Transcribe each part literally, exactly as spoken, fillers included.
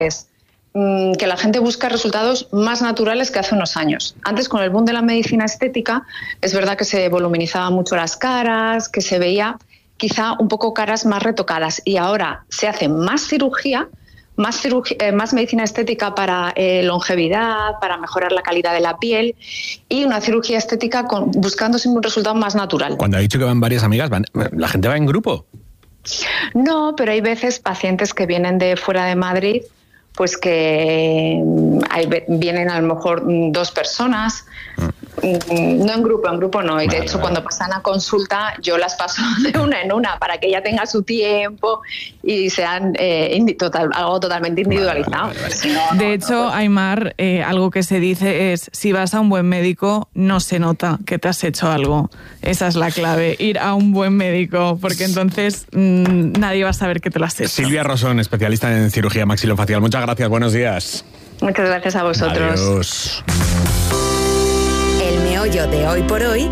es mmm, que la gente busca resultados más naturales que hace unos años. Antes, con el boom de la medicina estética, es verdad que se voluminizaban mucho las caras, que se veía quizá un poco caras más retocadas, y ahora se hace más cirugía, más, cirugía, eh, más medicina estética para eh, longevidad, para mejorar la calidad de la piel, y una cirugía estética con, buscando siempre un resultado más natural. Cuando ha dicho que van varias amigas, van, ¿la gente va en grupo? No, pero hay veces pacientes que vienen de fuera de Madrid, pues que hay, vienen a lo mejor dos personas, mm. no en grupo, en grupo no, y de vale, hecho vale. Cuando pasan a consulta yo las paso de una en una para que ella tenga su tiempo y sean eh, indi- total, algo totalmente individualizado. Vale, vale, vale. Si no, de no, hecho, no, pues... Aimar, eh, algo que se dice es, si vas a un buen médico, no se nota que te has hecho algo. Esa es la clave, ir a un buen médico, porque entonces mmm, nadie va a saber que te lo has hecho. Silvia Rosón, especialista en cirugía maxilofacial. Muchas gracias, buenos días. Muchas gracias a vosotros. Adiós. El meollo de Hoy por Hoy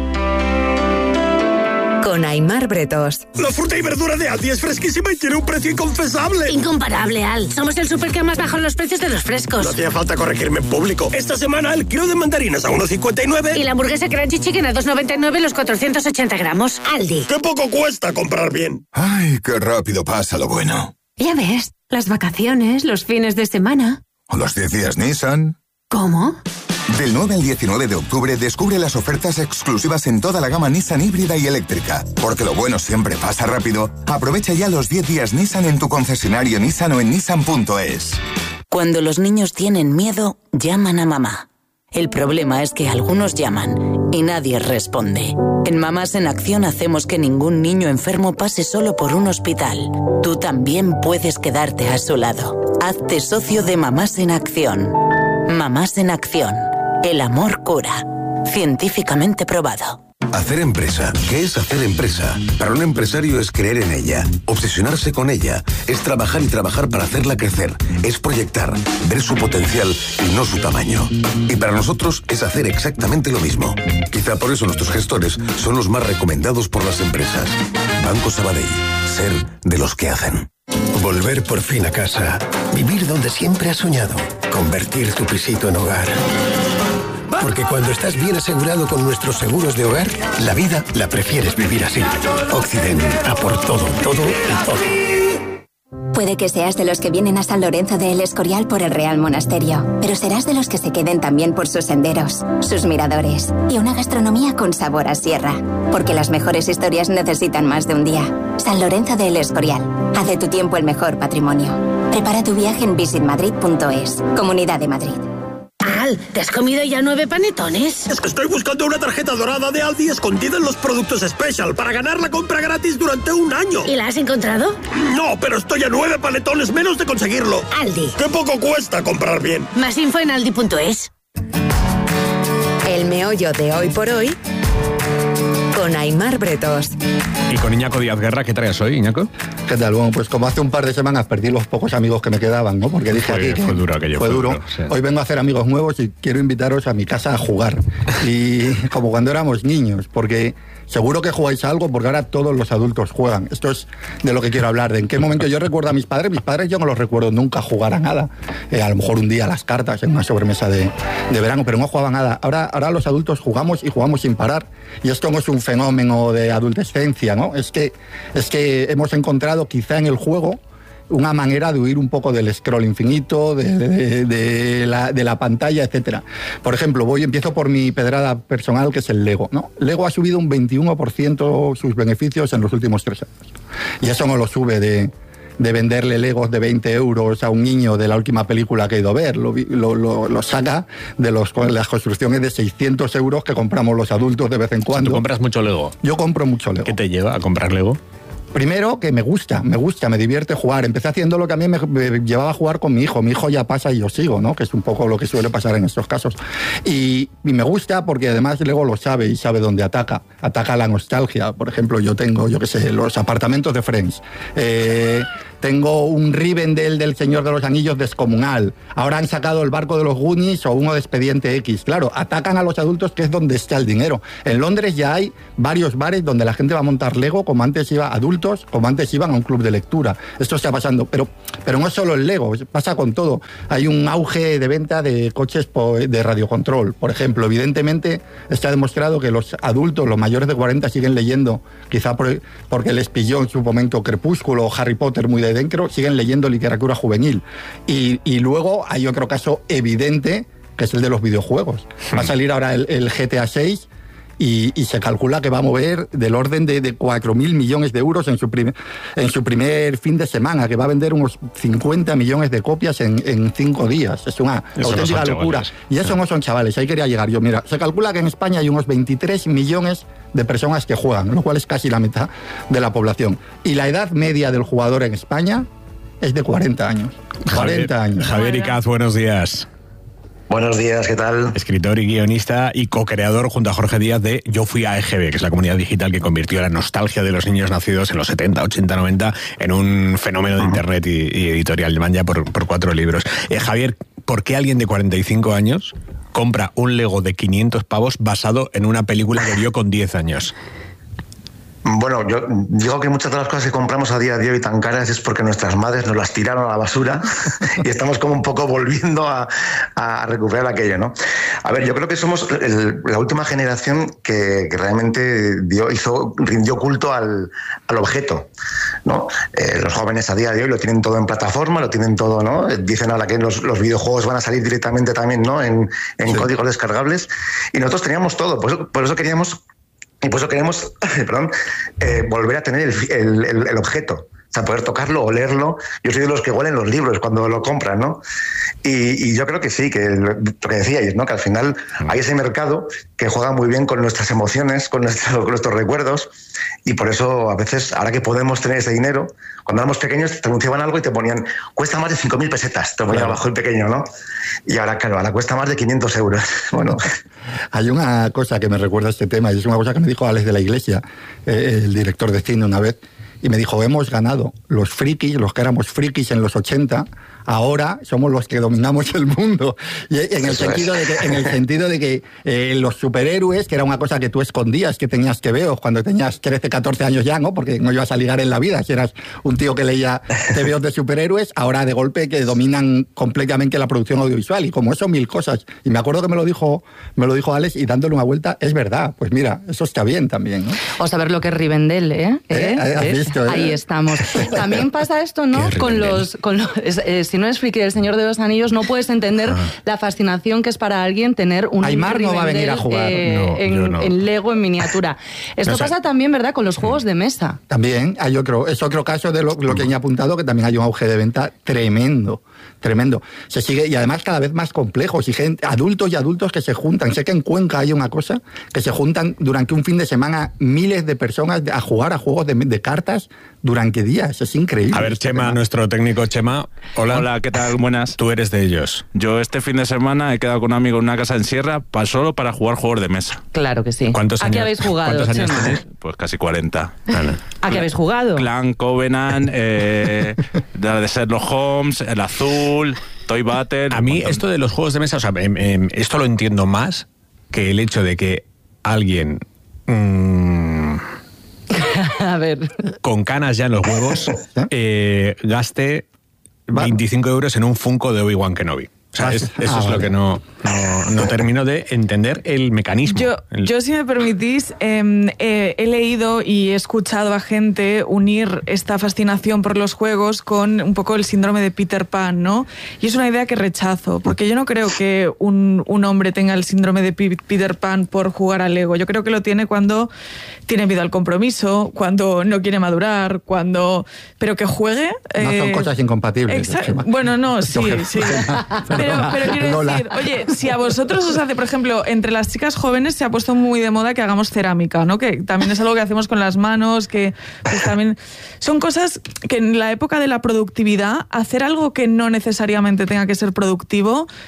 con Aimar Bretos. La fruta y verdura de Aldi es fresquísima y tiene un precio inconfesable. Incomparable, Al. Somos el súper que más baja los precios de los frescos. No hacía falta corregirme en público. Esta semana el kilo de mandarinas a uno cincuenta y nueve. Y la hamburguesa Crunchy Chicken a dos noventa y nueve los cuatrocientos ochenta gramos. Aldi. ¡Qué poco cuesta comprar bien! ¡Ay, qué rápido pasa lo bueno! Ya ves, las vacaciones, los fines de semana. ¿O los diez días Nissan? ¿Cómo? Del nueve al diecinueve de octubre descubre las ofertas exclusivas en toda la gama Nissan híbrida y eléctrica. Porque lo bueno siempre pasa rápido. Aprovecha ya los diez días Nissan en tu concesionario Nissan o en nissan punto es. Cuando los niños tienen miedo, llaman a mamá. El problema es que algunos llaman y nadie responde. En Mamás en Acción hacemos que ningún niño enfermo pase solo por un hospital. Tú también puedes quedarte a su lado. Hazte socio de Mamás en Acción. Mamás en Acción. El amor cura. Científicamente probado. Hacer empresa. ¿Qué es hacer empresa? Para un empresario es creer en ella, obsesionarse con ella, es trabajar y trabajar para hacerla crecer, es proyectar, ver su potencial y no su tamaño. Y para nosotros es hacer exactamente lo mismo. Quizá por eso nuestros gestores son los más recomendados por las empresas. Banco Sabadell. Ser de los que hacen. Volver por fin a casa. Vivir donde siempre has soñado. Convertir tu pisito en hogar. Porque cuando estás bien asegurado con nuestros seguros de hogar, la vida la prefieres vivir así. Occident, a por todo, todo y todo. Puede que seas de los que vienen a San Lorenzo de El Escorial por el Real Monasterio, pero serás de los que se queden también por sus senderos, sus miradores y una gastronomía con sabor a sierra. Porque las mejores historias necesitan más de un día. San Lorenzo de El Escorial. Haz de tu tiempo el mejor patrimonio. Prepara tu viaje en visit madrid punto es. Comunidad de Madrid. Al, ¿te has comido ya nueve panetones? Es que estoy buscando una tarjeta dorada de Aldi escondida en los productos Special para ganar la compra gratis durante un año. ¿Y la has encontrado? No, pero estoy a nueve panetones menos de conseguirlo. Aldi. ¡Qué poco cuesta comprar bien! Más info en aldi punto es. El meollo de Hoy por Hoy con Aimar Bretos. Y con Iñaco Díaz Guerra, ¿qué traes hoy, Iñaco? ¿Qué tal? Bueno, pues como hace un par de semanas perdí los pocos amigos que me quedaban, ¿no? Porque dije fue, aquí que fue duro aquello. Fue, fue duro. duro sí. Hoy vengo a hacer amigos nuevos y quiero invitaros a mi casa a jugar. Y como cuando éramos niños, porque seguro que jugáis a algo, porque ahora todos los adultos juegan. Esto es de lo que quiero hablar, de en qué momento yo recuerdo a mis padres. Mis padres yo no los recuerdo nunca jugar a nada. Eh, a lo mejor un día a las cartas en una sobremesa de, de verano, pero no jugaban nada. Ahora, ahora los adultos jugamos y jugamos sin parar. Y esto no es un fenómeno de adolescencia, ¿no? Es que, es que hemos encontrado quizá en el juego una manera de huir un poco del scroll infinito, de, de, de, la, de la pantalla, etcétera. Por ejemplo, voy empiezo por mi pedrada personal, que es el Lego, ¿no? Lego ha subido un veintiuno por ciento sus beneficios en los últimos tres años. Y eso no lo sube de, de venderle Legos de veinte euros a un niño de la última película que he ido a ver. Lo, lo, lo, lo saca de los, las construcciones de seiscientos euros que compramos los adultos de vez en cuando. ¿Tú compras mucho Lego? Yo compro mucho Lego. ¿Qué te lleva a comprar Lego? Primero, que me gusta, me gusta, me divierte jugar. Empecé haciendo lo que a mí me, me llevaba a jugar con mi hijo. Mi hijo ya pasa y yo sigo, ¿no? Que es un poco lo que suele pasar en estos casos. Y, y me gusta porque además Lego lo sabe y sabe dónde ataca. Ataca la nostalgia. Por ejemplo, yo tengo, yo qué sé, los apartamentos de Friends. Eh, tengo un Rivendell del Señor de los Anillos descomunal, ahora han sacado el barco de los Goonies o uno de Expediente X. Claro, atacan a los adultos, que es donde está el dinero. En Londres ya hay varios bares donde la gente va a montar Lego, como antes iba adultos, como antes iban a un club de lectura. Esto está pasando, pero, pero no es solo el Lego, pasa con todo. Hay un auge de venta de coches de radiocontrol, por ejemplo. Evidentemente está demostrado que los adultos, los mayores de cuarenta, siguen leyendo, quizá por, porque les pilló en su momento Crepúsculo o Harry Potter muy de dentro, siguen leyendo literatura juvenil. Y, y luego hay otro caso evidente, que es el de los videojuegos. Va a salir ahora el, el G T A seis y, y se calcula que va a mover del orden de, de cuatro mil millones de euros en su, primer, en su primer fin de semana, que va a vender unos cincuenta millones de copias en, en cinco días. Es una eso auténtica no locura. Chavales. Y eso no son chavales, ahí quería llegar yo. Mira, se calcula que en España hay unos veintitrés millones de personas que juegan, lo cual es casi la mitad de la población. Y la edad media del jugador en España es de cuarenta años. cuarenta Javier, años. Javier Icaz, buenos días. Buenos días, ¿qué tal? Escritor y guionista y co-creador junto a Jorge Díaz de Yo Fui a E G B, que es la comunidad digital que convirtió la nostalgia de los niños nacidos en los setenta, ochenta, noventa en un fenómeno de internet y, y editorial. Llevan ya por, por cuatro libros. Eh, Javier, ¿por qué alguien de cuarenta y cinco años compra un Lego de quinientos pavos basado en una película que vio con diez años? Bueno, yo digo que muchas de las cosas que compramos a día de hoy tan caras es porque nuestras madres nos las tiraron a la basura y estamos como un poco volviendo a, a recuperar aquello, ¿no? A ver, yo creo que somos el, la última generación que, que realmente dio, hizo, rindió culto al, al objeto, ¿no? Eh, los jóvenes a día de hoy lo tienen todo en plataforma, lo tienen todo, ¿no? Dicen ahora que los, los videojuegos van a salir directamente también, ¿no? En, en sí. códigos descargables, y nosotros teníamos todo, por eso, por eso queríamos... Y por eso queremos, perdón, eh, volver a tener el, el, el, el objeto. O sea, poder tocarlo, olerlo. Yo soy de los que huelen los libros cuando lo compran, ¿no? Y, y yo creo que sí, que lo que decíais, ¿no? Que al final hay ese mercado que juega muy bien con nuestras emociones, con, nuestro, con nuestros recuerdos, y por eso a veces, ahora que podemos tener ese dinero, cuando éramos pequeños te anunciaban algo y te ponían, cuesta más de cinco mil pesetas, te ponía claro. abajo el pequeño, ¿no? Y ahora, claro, ahora cuesta más de quinientos euros. Bueno. Hay una cosa que me recuerda a este tema, y es una cosa que me dijo Alex de la Iglesia, eh, el director de cine, una vez, y me dijo, hemos ganado los frikis, los que éramos frikis en los ochenta, ahora somos los que dominamos el mundo. Y en el sentido de que, en el sentido de que eh, los superhéroes, que era una cosa que tú escondías, que tenías T V Os cuando tenías trece, catorce años ya, ¿no? Porque no ibas a ligar en la vida si eras un tío que leía T V Os de superhéroes, ahora de golpe que dominan completamente la producción audiovisual, y como eso mil cosas. Y me acuerdo que me lo dijo, me lo dijo Alex, y dándole una vuelta, es verdad, pues mira, eso está bien también, ¿no? O saber lo que es Rivendell, ¿eh? ¿Eh? ¿Eh? ¿Has visto, eh? Ahí estamos. También pasa esto, ¿no? Con los, con los eh, si no es friki del Señor de los Anillos, no puedes entender ah. la fascinación que es para alguien tener un Aymar no va a venir a jugar eh, no, en, no. en Lego en miniatura. Esto no, pasa o sea, también, ¿verdad?, con los juegos de mesa. También hay otro, es otro caso de lo, lo que he apuntado, que también hay un auge de venta tremendo. Tremendo. Se sigue, y además cada vez más complejos, y gente, adultos y adultos que se juntan. Sé que en Cuenca hay una cosa, que se juntan durante un fin de semana miles de personas a jugar a juegos de, de cartas durante días. Es increíble. A ver, Chema, tema. Nuestro técnico Chema. Hola. Hola, ¿qué tal? Buenas. Tú eres de ellos. Yo este fin de semana he quedado con un amigo en una casa en Sierra para solo para jugar juegos de mesa. Claro que sí. ¿Cuántos años? ¿A qué habéis jugado, ¿Cuántos años Chema? tenéis? Pues casi cuarenta. Vale. ¿A qué habéis jugado? Clan, Covenant, eh, de Sherlock Holmes, El Azul, Toy Battle. A mí esto de los juegos de mesa, o sea, eh, eh, esto lo entiendo más que el hecho de que alguien mmm, a ver, con canas ya en los huevos eh, gaste veinticinco euros en un Funko de Obi-Wan Kenobi. O sea, es, eso ah, es vale. lo que no, no, no termino de entender el mecanismo. Yo, el... yo si me permitís, eh, eh, he leído y he escuchado a gente unir esta fascinación por los juegos con un poco el síndrome de Peter Pan, ¿no? Y es una idea que rechazo, porque yo no creo que un, un hombre tenga el síndrome de P- Peter Pan por jugar al Lego. Yo creo que lo tiene cuando tiene miedo al compromiso, cuando no quiere madurar, cuando... Pero que juegue... No eh... son cosas incompatibles. Exa- bueno, no, sí, sí. Pero, pero quiero decir, oye, si a vosotros os hace, por ejemplo, entre las chicas jóvenes se ha puesto muy de moda que hagamos cerámica, ¿no? Que también es algo que hacemos con las manos, que pues, también son cosas que en la época de la productividad, hacer algo que no necesariamente tenga que ser productivo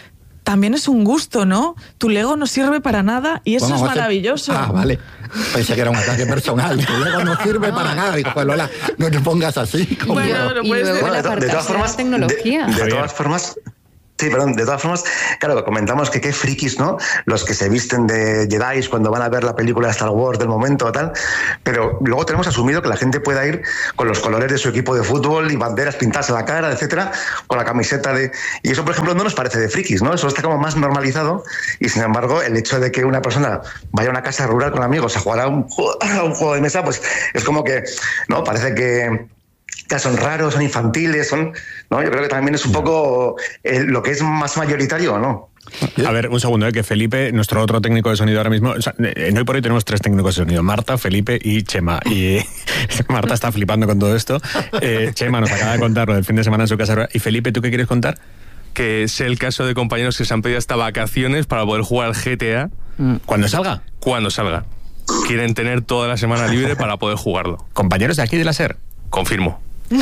también es un gusto, ¿no? Tu Lego no sirve para nada y eso bueno, es maravilloso. Ah, vale. Pensé que era un ataque personal. Tu Lego no sirve no. para nada. Digo, pues Lola, no te pongas así. Como bueno, no puedes bueno, de, de todas formas, tecnología. De, de todas formas... Sí, perdón, de todas formas, claro, comentamos que qué frikis, ¿no? Los que se visten de Jedi cuando van a ver la película de Star Wars del momento o tal, pero luego tenemos asumido que la gente pueda ir con los colores de su equipo de fútbol y banderas pintadas en la cara, etcétera, con la camiseta de... Y eso, por ejemplo, no nos parece de frikis, ¿no? Eso está como más normalizado y, sin embargo, el hecho de que una persona vaya a una casa rural con amigos a jugar a un juego, a un juego de mesa, pues es como que, ¿no? Parece que... son raros, son infantiles, son, ¿no? Yo creo que también es un poco eh, lo que es más mayoritario, ¿no? A ver, un segundo, ¿eh? que Felipe, nuestro otro técnico de sonido ahora mismo, o sea, en Hoy por Hoy tenemos tres técnicos de sonido, Marta, Felipe y Chema, y eh, Marta está flipando con todo esto. eh, Chema nos acaba de contar lo del fin de semana en su casa, y Felipe, ¿tú qué quieres contar? Que sé el caso de compañeros que se han pedido hasta vacaciones para poder jugar al G T A. ¿Cuándo salga? Cuando salga. Quieren tener toda la semana libre para poder jugarlo. ¿Compañeros de aquí de la SER? Confirmo.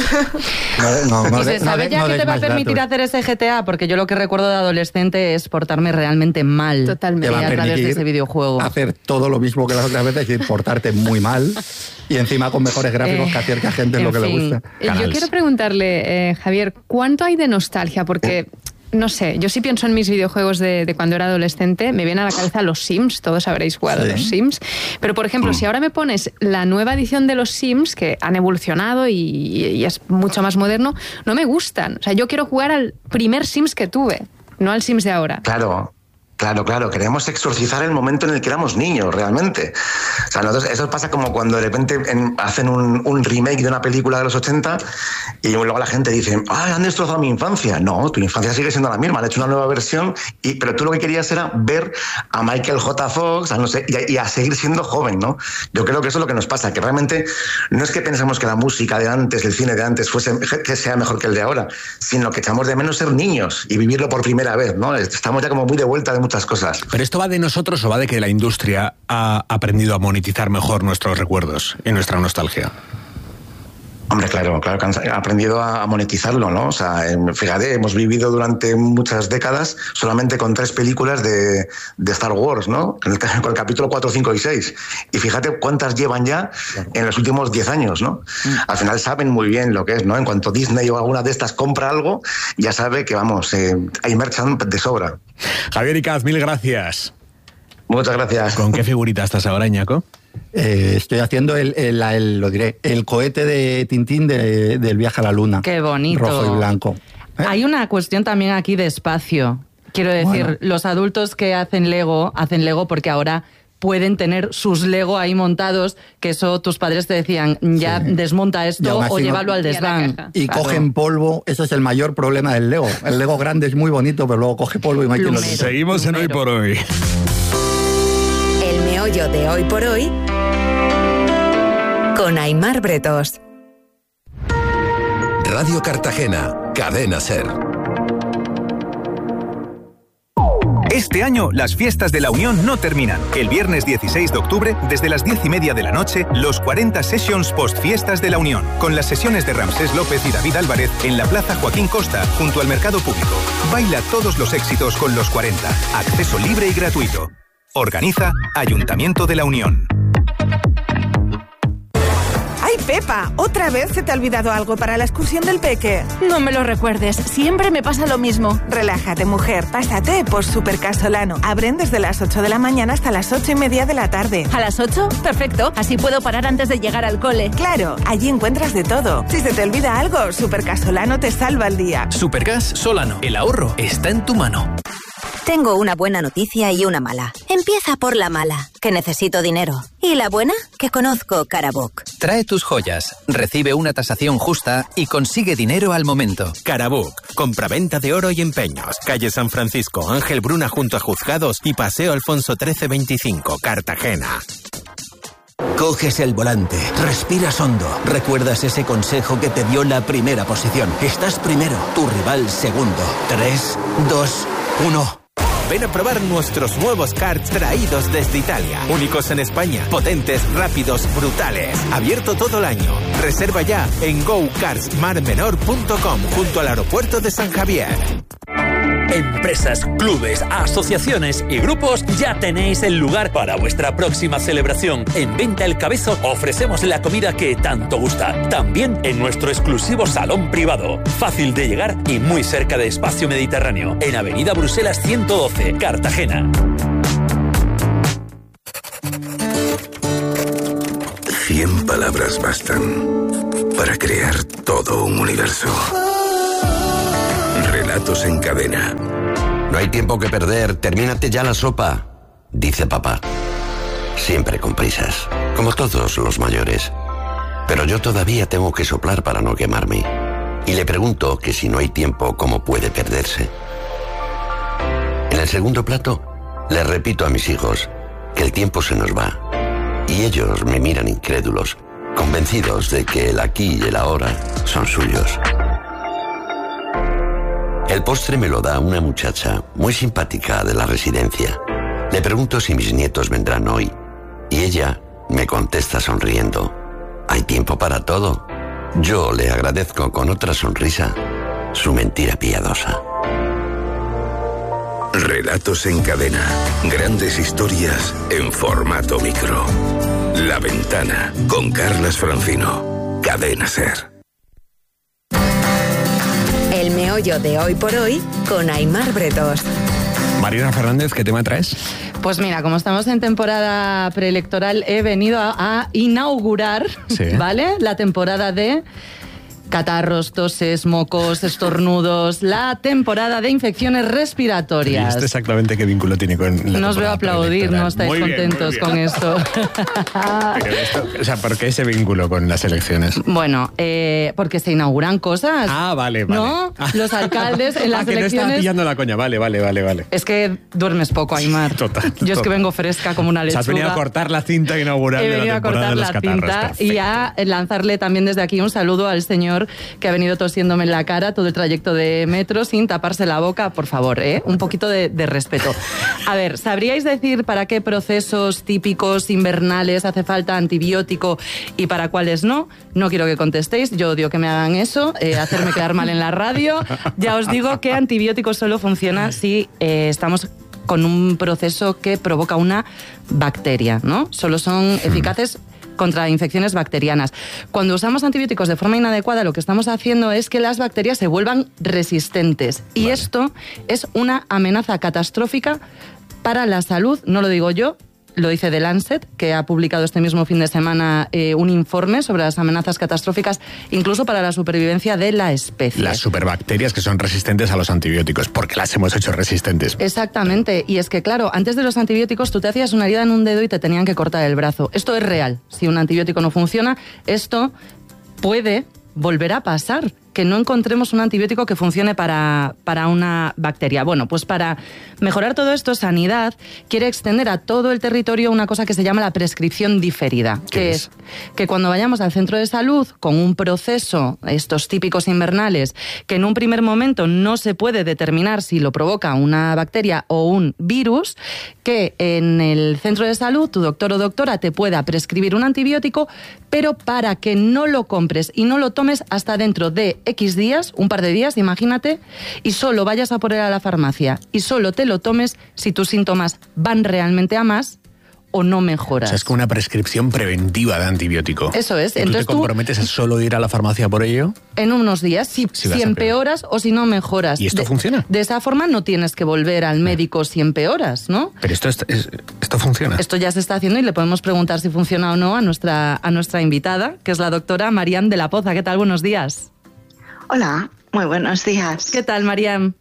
No, no, no, ¿Y se sabe no, ya no que te va a permitir datos. hacer ese G T A? Porque yo lo que recuerdo de adolescente es portarme realmente mal. Totalmente. A través de ese videojuego. Hacer todo lo mismo que las otras veces, es decir, portarte muy mal y encima con mejores gráficos eh, que hacer que a gente lo que fin. le gusta. Canals. Yo quiero preguntarle, eh, Javier, ¿cuánto hay de nostalgia? Porque... No sé, yo sí pienso en mis videojuegos de, de cuando era adolescente, me viene a la cabeza los Sims, todos habréis jugado sí. los Sims, pero por ejemplo, mm. si ahora me pones la nueva edición de los Sims, que han evolucionado y, y es mucho más moderno, no me gustan. O sea, yo quiero jugar al primer Sims que tuve, no al Sims de ahora. Claro. Claro, claro, queremos exorcizar el momento en el que éramos niños, realmente. O sea, nosotros, eso pasa como cuando de repente en, hacen un, un remake de una película de los ochenta y luego la gente dice, ¡ay, han destrozado mi infancia! No, tu infancia sigue siendo la misma, han hecho una nueva versión, y, pero tú lo que querías era ver a Michael J. Fox, a no sé, y, a, y a seguir siendo joven, ¿no? Yo creo que eso es lo que nos pasa, que realmente no es que pensemos que la música de antes, el cine de antes, fuese, que sea mejor que el de ahora, sino que echamos de menos ser niños y vivirlo por primera vez, ¿no? Estamos ya como muy de vuelta de muchas cosas. ¿Pero esto va de nosotros o va de que la industria ha aprendido a monetizar mejor nuestros recuerdos y nuestra nostalgia? Hombre, claro, claro que han aprendido a monetizarlo, ¿no? O sea, fíjate, hemos vivido durante muchas décadas solamente con tres películas de, de Star Wars, ¿no? Con el, con el capítulo cuatro, cinco y seis. Y fíjate cuántas llevan ya en los últimos diez años, ¿no? Mm. Al final saben muy bien lo que es, ¿no? En cuanto Disney o alguna de estas compra algo, ya sabe que, vamos, eh, hay merchant de sobra. Javier Icaz, mil gracias. Muchas gracias. ¿Con qué figurita estás ahora, Iñaco? Eh, estoy haciendo el, el, el, lo diré, el cohete de Tintín de, del viaje a la luna. Qué bonito. Rojo y blanco. ¿Eh? Hay una cuestión también aquí de espacio. Quiero decir, bueno. los adultos que hacen Lego, hacen Lego porque ahora pueden tener sus Lego ahí montados, que eso tus padres te decían, ya sí. desmonta esto o llévalo no, al desván. Y claro. cogen polvo, ese es el mayor problema del Lego. El Lego grande es muy bonito, pero luego coge polvo y no hay quien lo diga. Seguimos en Hoy por Hoy. El meollo de Hoy por Hoy con Aimar Bretos. Radio Cartagena, Cadena SER. Este año, las fiestas de la Unión no terminan. El viernes dieciséis de octubre, desde las diez y media de la noche, los cuarenta Sessions Post-Fiestas de la Unión, con las sesiones de Ramsés López y David Álvarez en la Plaza Joaquín Costa, junto al Mercado Público. Baila todos los éxitos con los cuarenta. Acceso libre y gratuito. Organiza Ayuntamiento de la Unión. ¡Ay, Pepa! ¿Otra vez se te ha olvidado algo para la excursión del peque? No me lo recuerdes, siempre me pasa lo mismo. Relájate, mujer, pásate por Supercasolano. Abren desde las ocho de la mañana hasta las ocho y media de la tarde. ¿A las ocho? Perfecto, así puedo parar antes de llegar al cole. Claro, allí encuentras de todo. Si se te olvida algo, Supercasolano te salva el día. Supergas Solano, el ahorro está en tu mano. Tengo una buena noticia y una mala. Empieza por la mala, que necesito dinero. Y la buena, que conozco Carabook. Trae tus joyas, recibe una tasación justa y consigue dinero al momento. Carabook, compraventa de oro y empeños. Calle San Francisco, Ángel Bruna junto a Juzgados y Paseo Alfonso trece veinticinco, Cartagena. Coges el volante, respiras hondo, recuerdas ese consejo que te dio la primera posición. Estás primero, tu rival segundo. Tres, dos, uno... Ven a probar nuestros nuevos karts traídos desde Italia. Únicos en España, potentes, rápidos, brutales. Abierto todo el año. Reserva ya en go karts mar menor punto com junto al aeropuerto de San Javier. Empresas, clubes, asociaciones y grupos, ya tenéis el lugar para vuestra próxima celebración. En Venta El Cabezo ofrecemos la comida que tanto gusta. También en nuestro exclusivo salón privado. Fácil de llegar y muy cerca de Espacio Mediterráneo. En Avenida Bruselas ciento doce, Cartagena. Cien palabras bastan para crear todo un universo. Relatos en cadena. No hay tiempo que perder, termínate ya la sopa, dice papá. Siempre con prisas, como todos los mayores. Pero yo todavía tengo que soplar para no quemarme. Y le pregunto que si no hay tiempo, ¿cómo puede perderse? En el segundo plato, les repito a mis hijos que el tiempo se nos va. Y ellos me miran incrédulos, convencidos de que el aquí y el ahora son suyos. El postre me lo da una muchacha muy simpática de la residencia. Le pregunto si mis nietos vendrán hoy y ella me contesta sonriendo: hay tiempo para todo. Yo le agradezco con otra sonrisa su mentira piadosa. Relatos en cadena. Grandes historias en formato micro. La Ventana con Carlas Francino. Cadena Ser. El meollo de Hoy por Hoy con Aimar Bretos. Mariana Fernández, ¿qué tema traes? Pues mira, como estamos en temporada preelectoral, he venido a, a inaugurar, sí. ¿vale?, la temporada de catarros, toses, mocos, estornudos, la temporada de infecciones respiratorias. ¿Y esto exactamente qué vínculo tiene con la No os veo aplaudir, no estáis muy contentos bien, con esto. esto. O sea, ¿por qué ese vínculo con las elecciones? Bueno, eh, porque se inauguran cosas. Ah, vale, vale. ¿No? Los alcaldes en las ah, que elecciones... no estaba pillando la coña, vale, vale, vale, vale. Es que duermes poco, Aimar. Total. Yo total. es que vengo fresca como una lechuga. O sea, has venido a cortar la cinta inaugural He de venido la temporada a cortar de los la catarros. cinta y a lanzarle también desde aquí un saludo al señor que ha venido tosiéndome en la cara todo el trayecto de metro sin taparse la boca, por favor, ¿eh? Un poquito de, de respeto. A ver, ¿sabríais decir para qué procesos típicos invernales hace falta antibiótico y para cuáles no? No quiero que contestéis, yo odio que me hagan eso, eh, hacerme quedar mal en la radio. Ya os digo que antibiótico solo funciona si eh, estamos con un proceso que provoca una bacteria, ¿no? Solo son eficaces contra infecciones bacterianas. Cuando usamos antibióticos de forma inadecuada, lo que estamos haciendo es que las bacterias se vuelvan resistentes. Y vale. esto es una amenaza catastrófica para la salud, no lo digo yo, lo dice The Lancet, que ha publicado este mismo fin de semana eh, un informe sobre las amenazas catastróficas, incluso para la supervivencia de la especie. Las superbacterias que son resistentes a los antibióticos, porque las hemos hecho resistentes. Exactamente, y es que claro, antes de los antibióticos tú te hacías una herida en un dedo y te tenían que cortar el brazo. Esto es real. Si un antibiótico no funciona, esto puede volver a pasar, que no encontremos un antibiótico que funcione para, para una bacteria. Bueno, pues para mejorar todo esto, Sanidad quiere extender a todo el territorio una cosa que se llama la prescripción diferida, que es? es que cuando vayamos al centro de salud con un proceso, estos típicos invernales, que en un primer momento no se puede determinar si lo provoca una bacteria o un virus, que en el centro de salud tu doctor o doctora te pueda prescribir un antibiótico, pero para que no lo compres y no lo tomes hasta dentro de X días, un par de días, imagínate, y solo vayas a por él a la farmacia y solo te lo tomes si tus síntomas van realmente a más o no mejoras. O sea, es como una prescripción preventiva de antibiótico. Eso es. ¿Y Entonces tú te comprometes tú, a solo ir a la farmacia por ello? En unos días, si, si, si empeoras o si no mejoras. ¿Y esto de, funciona? De esa forma no tienes que volver al médico si empeoras, ¿no? Pero esto, es, es, esto funciona. Esto ya se está haciendo y le podemos preguntar si funciona o no a nuestra, a nuestra invitada, que es la doctora Mariam de la Poza. ¿Qué tal? Buenos días. Hola, muy buenos días. ¿Qué tal, Mariam?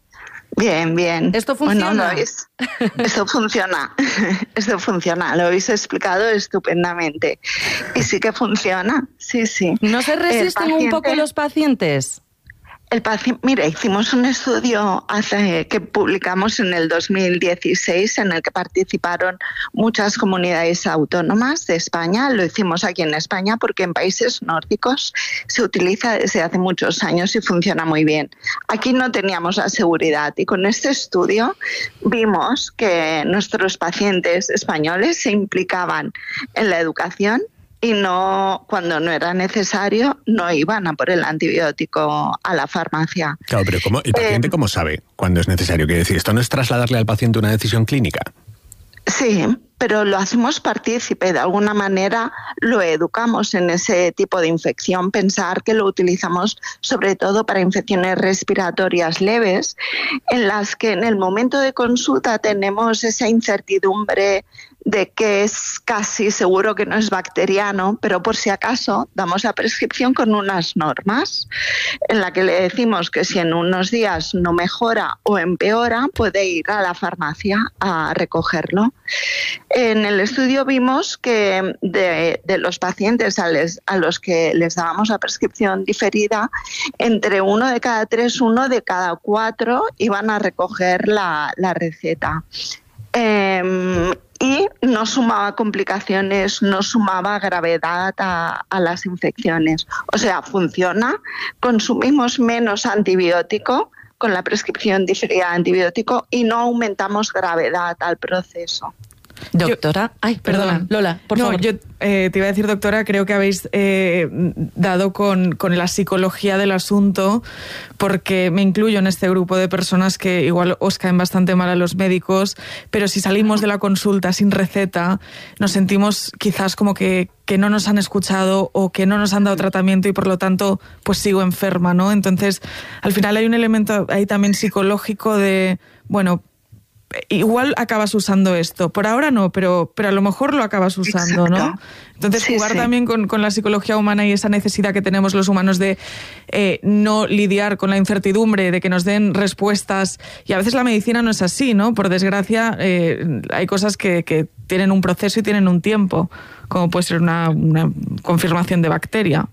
Bien, bien. ¿Esto funciona? Bueno, ¿lo habéis? Esto funciona. Esto funciona. Lo habéis explicado estupendamente. Y sí que funciona. Sí, sí. ¿No se resisten paciente, un poco los pacientes? El paciente, mira, hicimos un estudio hace, que publicamos en el dos mil dieciséis en el que participaron muchas comunidades autónomas de España. Lo hicimos aquí en España porque en países nórdicos se utiliza desde hace muchos años y funciona muy bien. Aquí no teníamos la seguridad y con este estudio vimos que nuestros pacientes españoles se implicaban en la educación, y no, cuando no era necesario, no iban a por el antibiótico a la farmacia. Claro, pero ¿cómo, ¿el paciente eh, cómo sabe cuándo es necesario? Quiere decir, ¿esto no es trasladarle al paciente una decisión clínica? Sí, pero lo hacemos partícipe, de alguna manera lo educamos en ese tipo de infección, pensar que lo utilizamos sobre todo para infecciones respiratorias leves, en las que en el momento de consulta tenemos esa incertidumbre de que es casi seguro que no es bacteriano, pero por si acaso damos la prescripción con unas normas en la que le decimos que si en unos días no mejora o empeora, puede ir a la farmacia a recogerlo. En el estudio vimos que de, de los pacientes a, les, a los que les dábamos la prescripción diferida, entre uno de cada tres, uno de cada cuatro iban a recoger la, la receta. Eh, y no sumaba complicaciones, no sumaba gravedad a, a las infecciones. O sea, funciona, consumimos menos antibiótico con la prescripción diferida de antibiótico y no aumentamos gravedad al proceso. Doctora, ay, perdona, Lola, por no, favor. Yo eh, te iba a decir, doctora, creo que habéis eh, dado con, con la psicología del asunto, porque me incluyo en este grupo de personas que igual os caen bastante mal a los médicos, pero si salimos de la consulta sin receta, nos sentimos quizás como que, que no nos han escuchado o que no nos han dado tratamiento y por lo tanto pues sigo enferma, ¿no? Entonces, al final hay un elemento ahí también psicológico de, bueno, igual acabas usando esto, por ahora no, pero, pero a lo mejor lo acabas usando, Exacto. ¿no? Entonces sí, jugar sí. también con, con la psicología humana y esa necesidad que tenemos los humanos de eh, no lidiar con la incertidumbre, de que nos den respuestas, y a veces la medicina no es así, ¿no? Por desgracia eh, hay cosas que, que tienen un proceso y tienen un tiempo, como puede ser una, una confirmación de bacteria.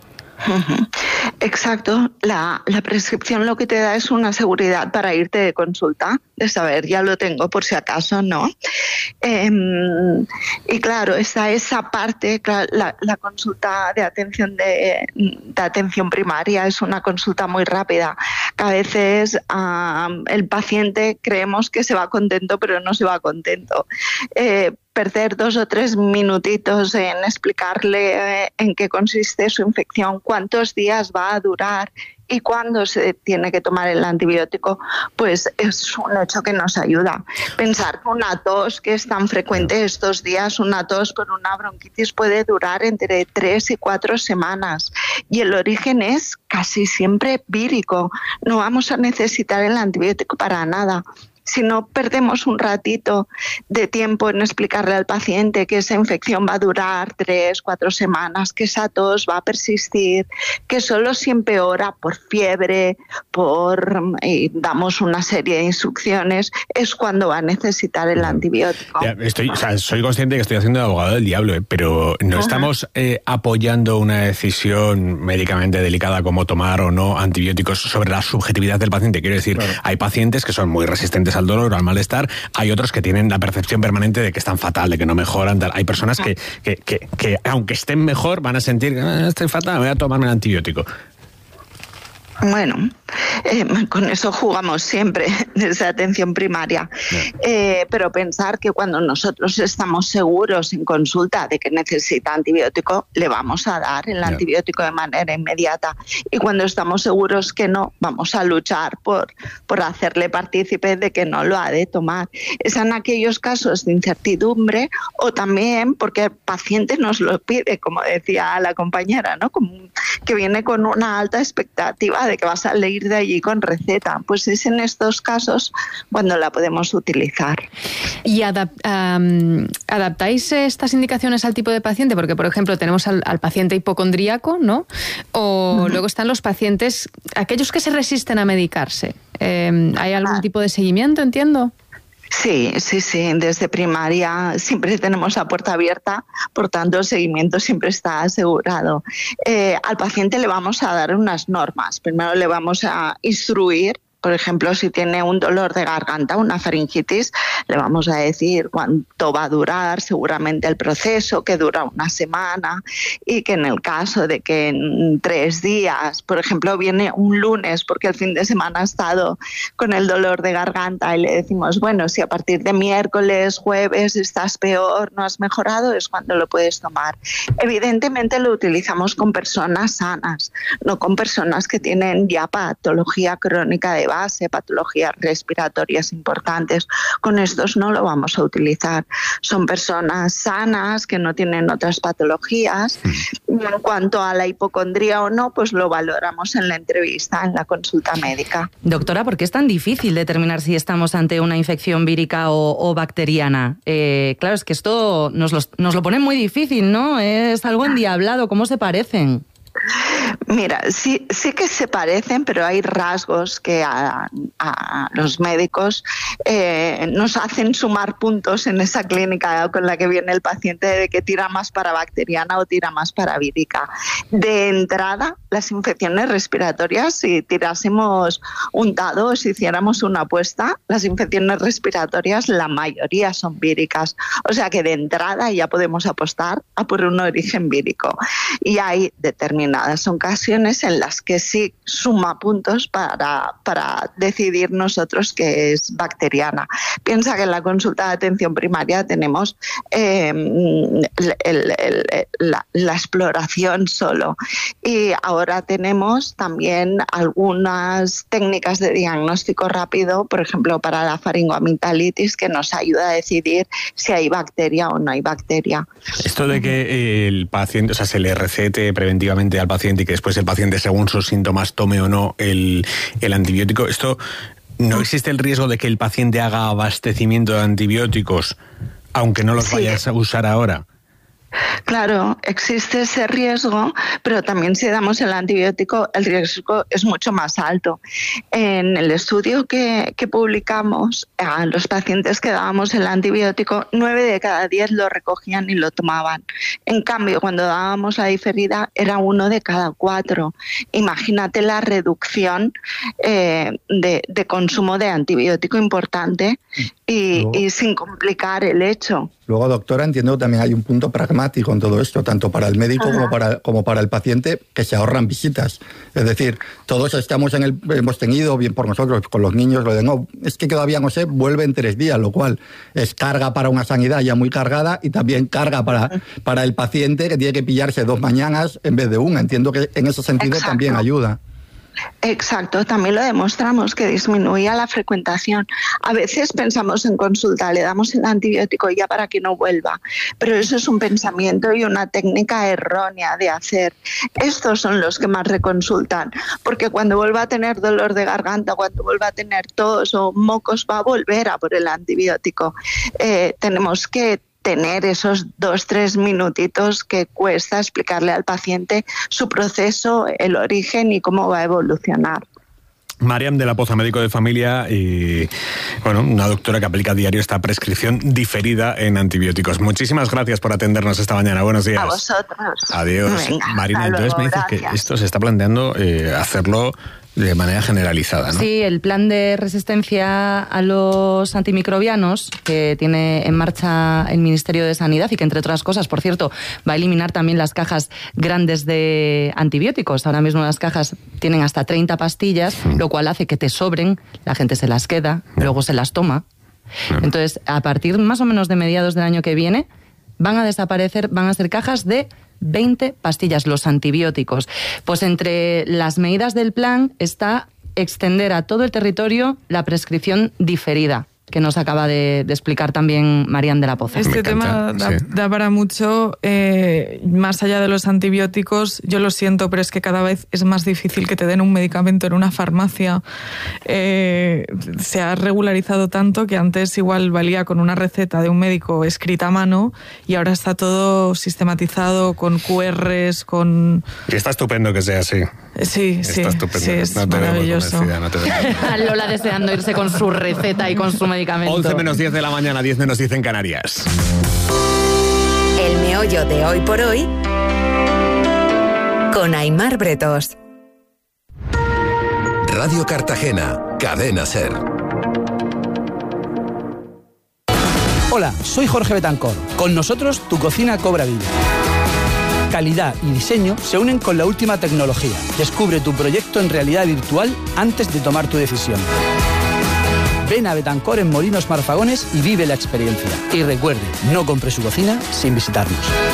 Exacto, la, la prescripción lo que te da es una seguridad para irte de consulta, de saber, ya lo tengo por si acaso, ¿no? Eh, y claro, está esa parte, la, la consulta de atención de, de atención primaria es una consulta muy rápida, que a veces uh, el paciente creemos que se va contento, pero no se va contento. Eh, perder dos o tres minutitos en explicarle eh, en qué consiste su infección, cuántos días va a durar y cuándo se tiene que tomar el antibiótico, pues es un hecho que nos ayuda. Pensar que una tos que es tan frecuente estos días, una tos con una bronquitis puede durar entre tres y cuatro semanas y el origen es casi siempre vírico. No vamos a necesitar el antibiótico para nada. Si no perdemos un ratito de tiempo en explicarle al paciente que esa infección va a durar tres, cuatro semanas, que esa tos va a persistir, que solo si empeora por fiebre, por y damos una serie de instrucciones, es cuando va a necesitar el antibiótico. Ya, estoy, o sea, soy consciente que estoy haciendo de abogado del diablo, ¿eh? Pero no Ajá. estamos eh, apoyando una decisión médicamente delicada como tomar o no antibióticos sobre la subjetividad del paciente. Quiero decir, claro. hay pacientes que son muy resistentes al dolor o al malestar, hay otros que tienen la percepción permanente de que están fatal, de que no mejoran, tal. Hay personas que, que, que, que aunque estén mejor van a sentir que ah, estoy fatal, voy a tomarme el antibiótico. Bueno, eh, con eso jugamos siempre desde atención primaria, eh, pero pensar que cuando nosotros estamos seguros en consulta de que necesita antibiótico, le vamos a dar el yeah. antibiótico de manera inmediata, y cuando estamos seguros que no, vamos a luchar por, por hacerle partícipe de que no lo ha de tomar. Es en aquellos casos de incertidumbre o también porque el paciente nos lo pide, como decía la compañera, ¿no? Como que viene con una alta expectativa de que vas a salir de allí con receta, pues es en estos casos cuando la podemos utilizar. ¿Y adap um, adaptáis estas indicaciones al tipo de paciente? Porque, por ejemplo, tenemos al, al paciente hipocondríaco, ¿no? O uh-huh. luego están los pacientes, aquellos que se resisten a medicarse. Eh, ¿Hay algún ah. tipo de seguimiento, entiendo? Sí, sí, sí, desde primaria siempre tenemos la puerta abierta, por tanto el seguimiento siempre está asegurado. Eh, al paciente le vamos a dar unas normas, primero le vamos a instruir Por ejemplo, si tiene un dolor de garganta, una faringitis, le vamos a decir cuánto va a durar, seguramente el proceso, que dura una semana, y que en el caso de que en tres días, por ejemplo, viene un lunes porque el fin de semana ha estado con el dolor de garganta y le decimos, bueno, si a partir de miércoles, jueves estás peor, no has mejorado, es cuando lo puedes tomar. Evidentemente lo utilizamos con personas sanas, no con personas que tienen ya patología crónica de base, patologías respiratorias importantes. Con estos no lo vamos a utilizar. Son personas sanas que no tienen otras patologías. Y en cuanto a la hipocondría o no, pues lo valoramos en la entrevista, en la consulta médica. Doctora, ¿por qué es tan difícil determinar si estamos ante una infección vírica o, o bacteriana? Eh, claro, es que esto nos lo, nos lo pone muy difícil, ¿no? Es algo endiablado. ¿Cómo se parecen? Mira, sí, sí que se parecen, pero hay rasgos que a, a los médicos eh, nos hacen sumar puntos en esa clínica con la que viene el paciente de que tira más para bacteriana o tira más para vírica. De entrada, las infecciones respiratorias, si tirásemos un dado o si hiciéramos una apuesta, las infecciones respiratorias, la mayoría son víricas. O sea que de entrada ya podemos apostar a por un origen vírico. Y hay determinadas ocasiones en las que sí suma puntos para, para decidir nosotros que es bacteriana. Piensa que en la consulta de atención primaria tenemos eh, el, el, el, la, la exploración solo, y ahora tenemos también algunas técnicas de diagnóstico rápido, por ejemplo para la faringoamigdalitis, que nos ayuda a decidir si hay bacteria o no hay bacteria. Esto de que el paciente, o sea, se le recete preventivamente al paciente y que después el paciente, según sus síntomas, tome o no el, el antibiótico, ¿esto no existe el riesgo de que el paciente haga abastecimiento de antibióticos aunque no los sí. vayas a usar ahora? Claro, existe ese riesgo, pero también si damos el antibiótico, el riesgo es mucho más alto. En el estudio que, que publicamos, a los pacientes que dábamos el antibiótico, nueve de cada diez lo recogían y lo tomaban. En cambio, cuando dábamos la diferida, era uno de cada cuatro. Imagínate la reducción eh, de, de consumo de antibiótico importante y, no. y sin complicar el hecho. Luego, doctora, entiendo que también hay un punto pragmático en todo esto, tanto para el médico como para, como para el paciente, que se ahorran visitas. Es decir, todos estamos en el, hemos tenido, bien por nosotros, con los niños, lo de no, es que todavía no sé, vuelve en tres días, lo cual es carga para una sanidad ya muy cargada y también carga para, para el paciente, que tiene que pillarse dos mañanas en vez de una. Entiendo que en ese sentido Exacto. también ayuda. Exacto, también lo demostramos que disminuía la frecuentación. A veces pensamos en consulta, le damos el antibiótico ya para que no vuelva, pero eso es un pensamiento y una técnica errónea de hacer. Estos son los que más reconsultan, porque cuando vuelva a tener dolor de garganta, cuando vuelva a tener tos o mocos, va a volver a por el antibiótico. Eh, tenemos que tener esos dos, tres minutitos que cuesta explicarle al paciente su proceso, el origen y cómo va a evolucionar. Mariam de la Poza, médico de familia y, bueno, una doctora que aplica a diario esta prescripción diferida en antibióticos. Muchísimas gracias por atendernos esta mañana. Buenos días. A vosotros. Adiós. Venga, Marina, entonces luego, me dices gracias. que esto se está planteando eh, hacerlo de manera generalizada, ¿no? Sí, el plan de resistencia a los antimicrobianos que tiene en marcha el Ministerio de Sanidad y que, entre otras cosas, por cierto, va a eliminar también las cajas grandes de antibióticos. Ahora mismo las cajas tienen hasta treinta pastillas, mm. lo cual hace que te sobren, la gente se las queda, mm. luego se las toma. Mm. Entonces, a partir más o menos de mediados del año que viene, van a desaparecer, van a ser cajas de veinte pastillas, los antibióticos. Pues entre las medidas del plan está extender a todo el territorio la prescripción diferida, que nos acaba de, de explicar también Marian de la Poza. Este tema da, sí. da para mucho, eh, más allá de los antibióticos, yo lo siento, pero es que cada vez es más difícil que te den un medicamento en una farmacia. Eh, se ha regularizado tanto que antes igual valía con una receta de un médico escrita a mano y ahora está todo sistematizado con cu erres, con... Y está estupendo que sea así. Sí, está sí, estupendo. sí, es no maravilloso. No te Lola deseando irse con su receta y con su medicamento. once menos diez de la mañana, diez menos diez en Canarias. El meollo de hoy por hoy con Aimar Bretos. Radio Cartagena. Cadena SER. Hola, soy Jorge Betancor. Con nosotros tu cocina cobra vida. Calidad y diseño se unen con la última tecnología. Descubre tu proyecto en realidad virtual antes de tomar tu decisión. Ven a Betancor en Molinos Marfagones y vive la experiencia. Y recuerde, no compre su cocina sin visitarnos.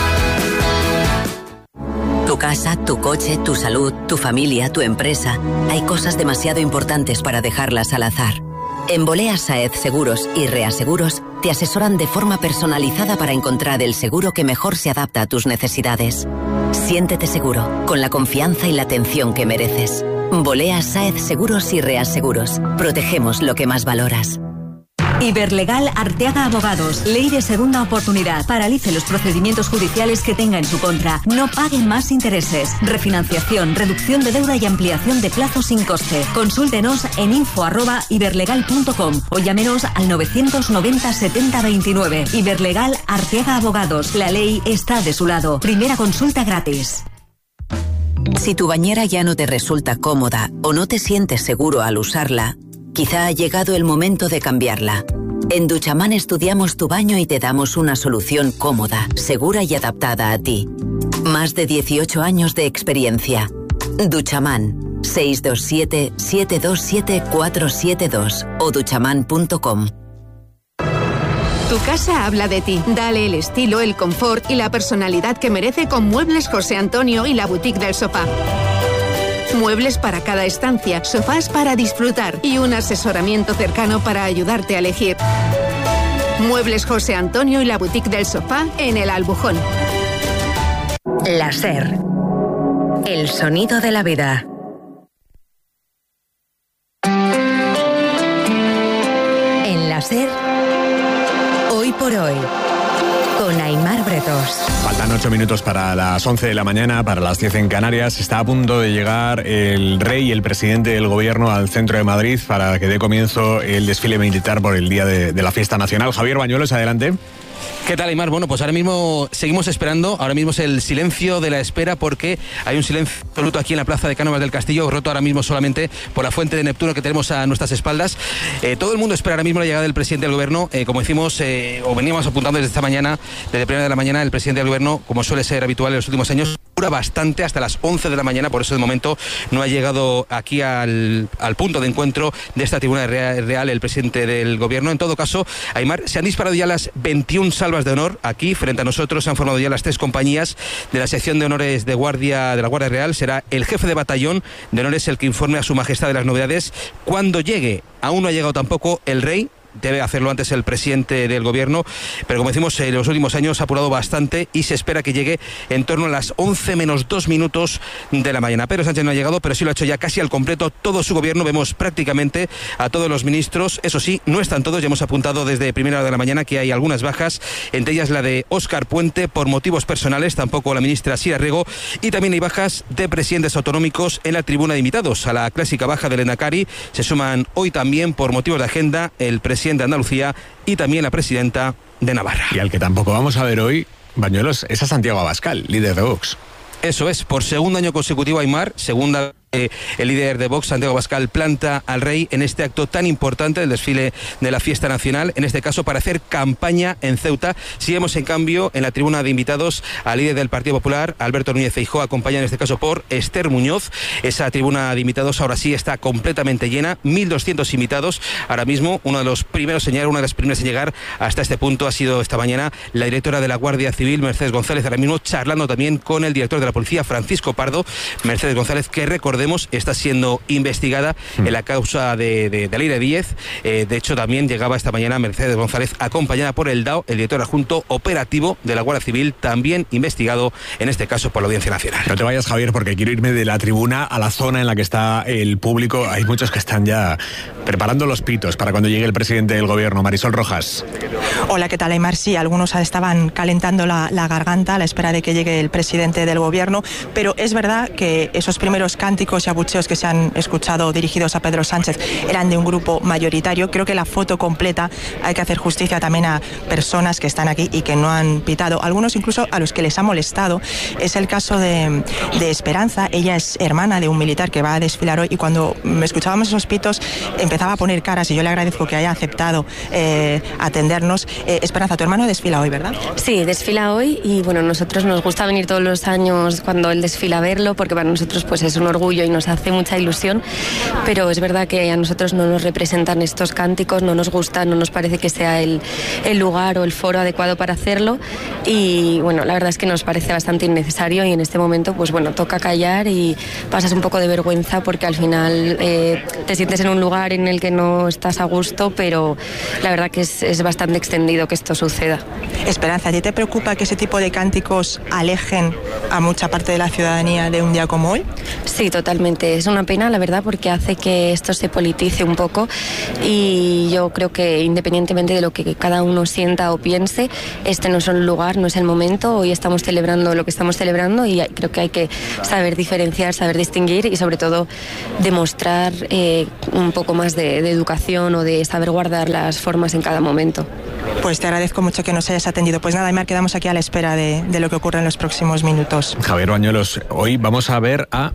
Tu casa, tu coche, tu salud, tu familia, tu empresa. Hay cosas demasiado importantes para dejarlas al azar. En Boleas Saez Seguros y Reaseguros te asesoran de forma personalizada para encontrar el seguro que mejor se adapta a tus necesidades. Siéntete seguro, con la confianza y la atención que mereces. Boleas Saez Seguros y Reaseguros. Protegemos lo que más valoras. Iberlegal Arteaga Abogados. Ley de segunda oportunidad. Paralice los procedimientos judiciales que tenga en su contra. No pague más intereses. Refinanciación, reducción de deuda y ampliación de plazo sin coste. Consúltenos en info arroba iberlegal punto com o llámenos al novecientos noventa setenta veintinueve. Iberlegal Arteaga Abogados. La ley está de su lado. Primera consulta gratis. Si tu bañera ya no te resulta cómoda o no te sientes seguro al usarla, quizá ha llegado el momento de cambiarla. En Duchaman estudiamos tu baño y te damos una solución cómoda, segura y adaptada a ti. Más de dieciocho años de experiencia. Duchaman, seis dos siete, siete dos siete, cuatro siete dos o duchaman punto com. Tu casa habla de ti. Dale el estilo, el confort y la personalidad que merece con Muebles José Antonio y la Boutique del Sofá. Muebles para cada estancia, sofás para disfrutar y un asesoramiento cercano para ayudarte a elegir. Muebles José Antonio y la Boutique del Sofá en El Albujón. La SER. El sonido de la vida. En la SER, hoy por hoy, con Aimar Bretos. Faltan ocho minutos para las once de la mañana, para las diez en Canarias. Está a punto de llegar el rey y el presidente del gobierno al centro de Madrid para que dé comienzo el desfile militar por el día de, de la fiesta nacional. Javier Bañuelos, adelante. ¿Qué tal, Aimar? Bueno, pues ahora mismo seguimos esperando. Ahora mismo es el silencio de la espera porque hay un silencio absoluto aquí en la plaza de Cánovas del Castillo, roto ahora mismo solamente por la fuente de Neptuno que tenemos a nuestras espaldas. Eh, todo el mundo espera ahora mismo la llegada del presidente del gobierno. Eh, como decimos, eh, o veníamos apuntando desde esta mañana, desde primera de la mañana, el presidente del gobierno, como suele ser habitual en los últimos años, dura bastante hasta las once de la mañana, por eso de momento no ha llegado aquí al, al punto de encuentro de esta tribuna real, real el presidente del gobierno. En todo caso, Aimar, se han disparado ya las veintiuna salvas de honor. Aquí, frente a nosotros, se han formado ya las tres compañías de la sección de honores de guardia de la Guardia Real. Será el jefe de batallón de honores el que informe a su majestad de las novedades cuando llegue. Aún no ha llegado tampoco el rey. Debe hacerlo antes el presidente del gobierno, pero como decimos, en los últimos años ha apurado bastante y se espera que llegue en torno a las once menos dos minutos de la mañana. Pedro Sánchez no ha llegado, pero sí lo ha hecho ya casi al completo todo su gobierno. Vemos prácticamente a todos los ministros. Eso sí, no están todos. Ya hemos apuntado desde primera hora de la mañana que hay algunas bajas, entre ellas la de Óscar Puente por motivos personales, tampoco la ministra Sira Rego, y también hay bajas de presidentes autonómicos en la tribuna de invitados. A la clásica baja del Endacari se suman hoy también por motivos de agenda el presidente de Andalucía y también la presidenta de Navarra. Y al que tampoco vamos a ver hoy, Bañuelos, es a Santiago Abascal, líder de Vox. Eso es, por segundo año consecutivo, Aimar, segunda eh, el líder de Vox, Santiago Abascal, planta al rey en este acto tan importante del desfile de la fiesta nacional, en este caso para hacer campaña en Ceuta. Sigamos en cambio en la tribuna de invitados al líder del Partido Popular, Alberto Núñez Feijóo, acompañado en este caso por Esther Muñoz. Esa tribuna de invitados ahora sí está completamente llena, mil doscientos invitados. Ahora mismo, uno de los primeros en llegar, una de las primeras en llegar hasta este punto ha sido esta mañana la directora de la Guardia Civil, Mercedes González, ahora mismo charlando también con el director de la Policía, Francisco Pardo. Mercedes González, que recordemos está siendo investigada en la causa de, de, de Leire Díez. Eh, de hecho, también llegaba esta mañana Mercedes González acompañada por el D A O, el director adjunto operativo de la Guardia Civil, también investigado en este caso por la Audiencia Nacional. No te vayas, Javier, porque quiero irme de la tribuna a la zona en la que está el público. Hay muchos que están ya preparando los pitos para cuando llegue el presidente del gobierno. Marisol Rojas. Hola, ¿qué tal, Aimar? Sí, algunos estaban calentando la, la garganta a la espera de que llegue el presidente del gobierno, pero es verdad que esos primeros cánticos cánticos y abucheos que se han escuchado dirigidos a Pedro Sánchez eran de un grupo mayoritario. Creo que la foto completa hay que hacer justicia también a personas que están aquí y que no han pitado, algunos incluso a los que les ha molestado. Es el caso de, de Esperanza. Ella es hermana de un militar que va a desfilar hoy, y cuando escuchábamos esos pitos empezaba a poner caras, y yo le agradezco que haya aceptado eh, atendernos. Eh, Esperanza, tu hermano desfila hoy, ¿verdad? Sí, desfila hoy, y bueno, nosotros nos gusta venir todos los años cuando él desfila a verlo, porque para nosotros pues es un orgullo y nos hace mucha ilusión, pero es verdad que a nosotros no nos representan estos cánticos, no nos gusta, no nos parece que sea el, el lugar o el foro adecuado para hacerlo, y bueno, la verdad es que nos parece bastante innecesario, y en este momento pues bueno, toca callar y pasas un poco de vergüenza porque al final eh, te sientes en un lugar en el que no estás a gusto, pero la verdad que es, es bastante extendido que esto suceda. Esperanza, ¿a ti te preocupa que ese tipo de cánticos alejen a mucha parte de la ciudadanía de un día como hoy? Sí, totalmente. Es una pena, la verdad, porque hace que esto se politice un poco, y yo creo que independientemente de lo que cada uno sienta o piense, este no es el lugar, no es el momento. Hoy estamos celebrando lo que estamos celebrando, y creo que hay que saber diferenciar, saber distinguir, y sobre todo demostrar eh, un poco más de, de educación o de saber guardar las formas en cada momento. Pues te agradezco mucho que nos hayas atendido. Pues nada, Aymar, quedamos aquí a la espera de, de lo que ocurra en los próximos minutos. Javier Bañuelos, hoy vamos a ver a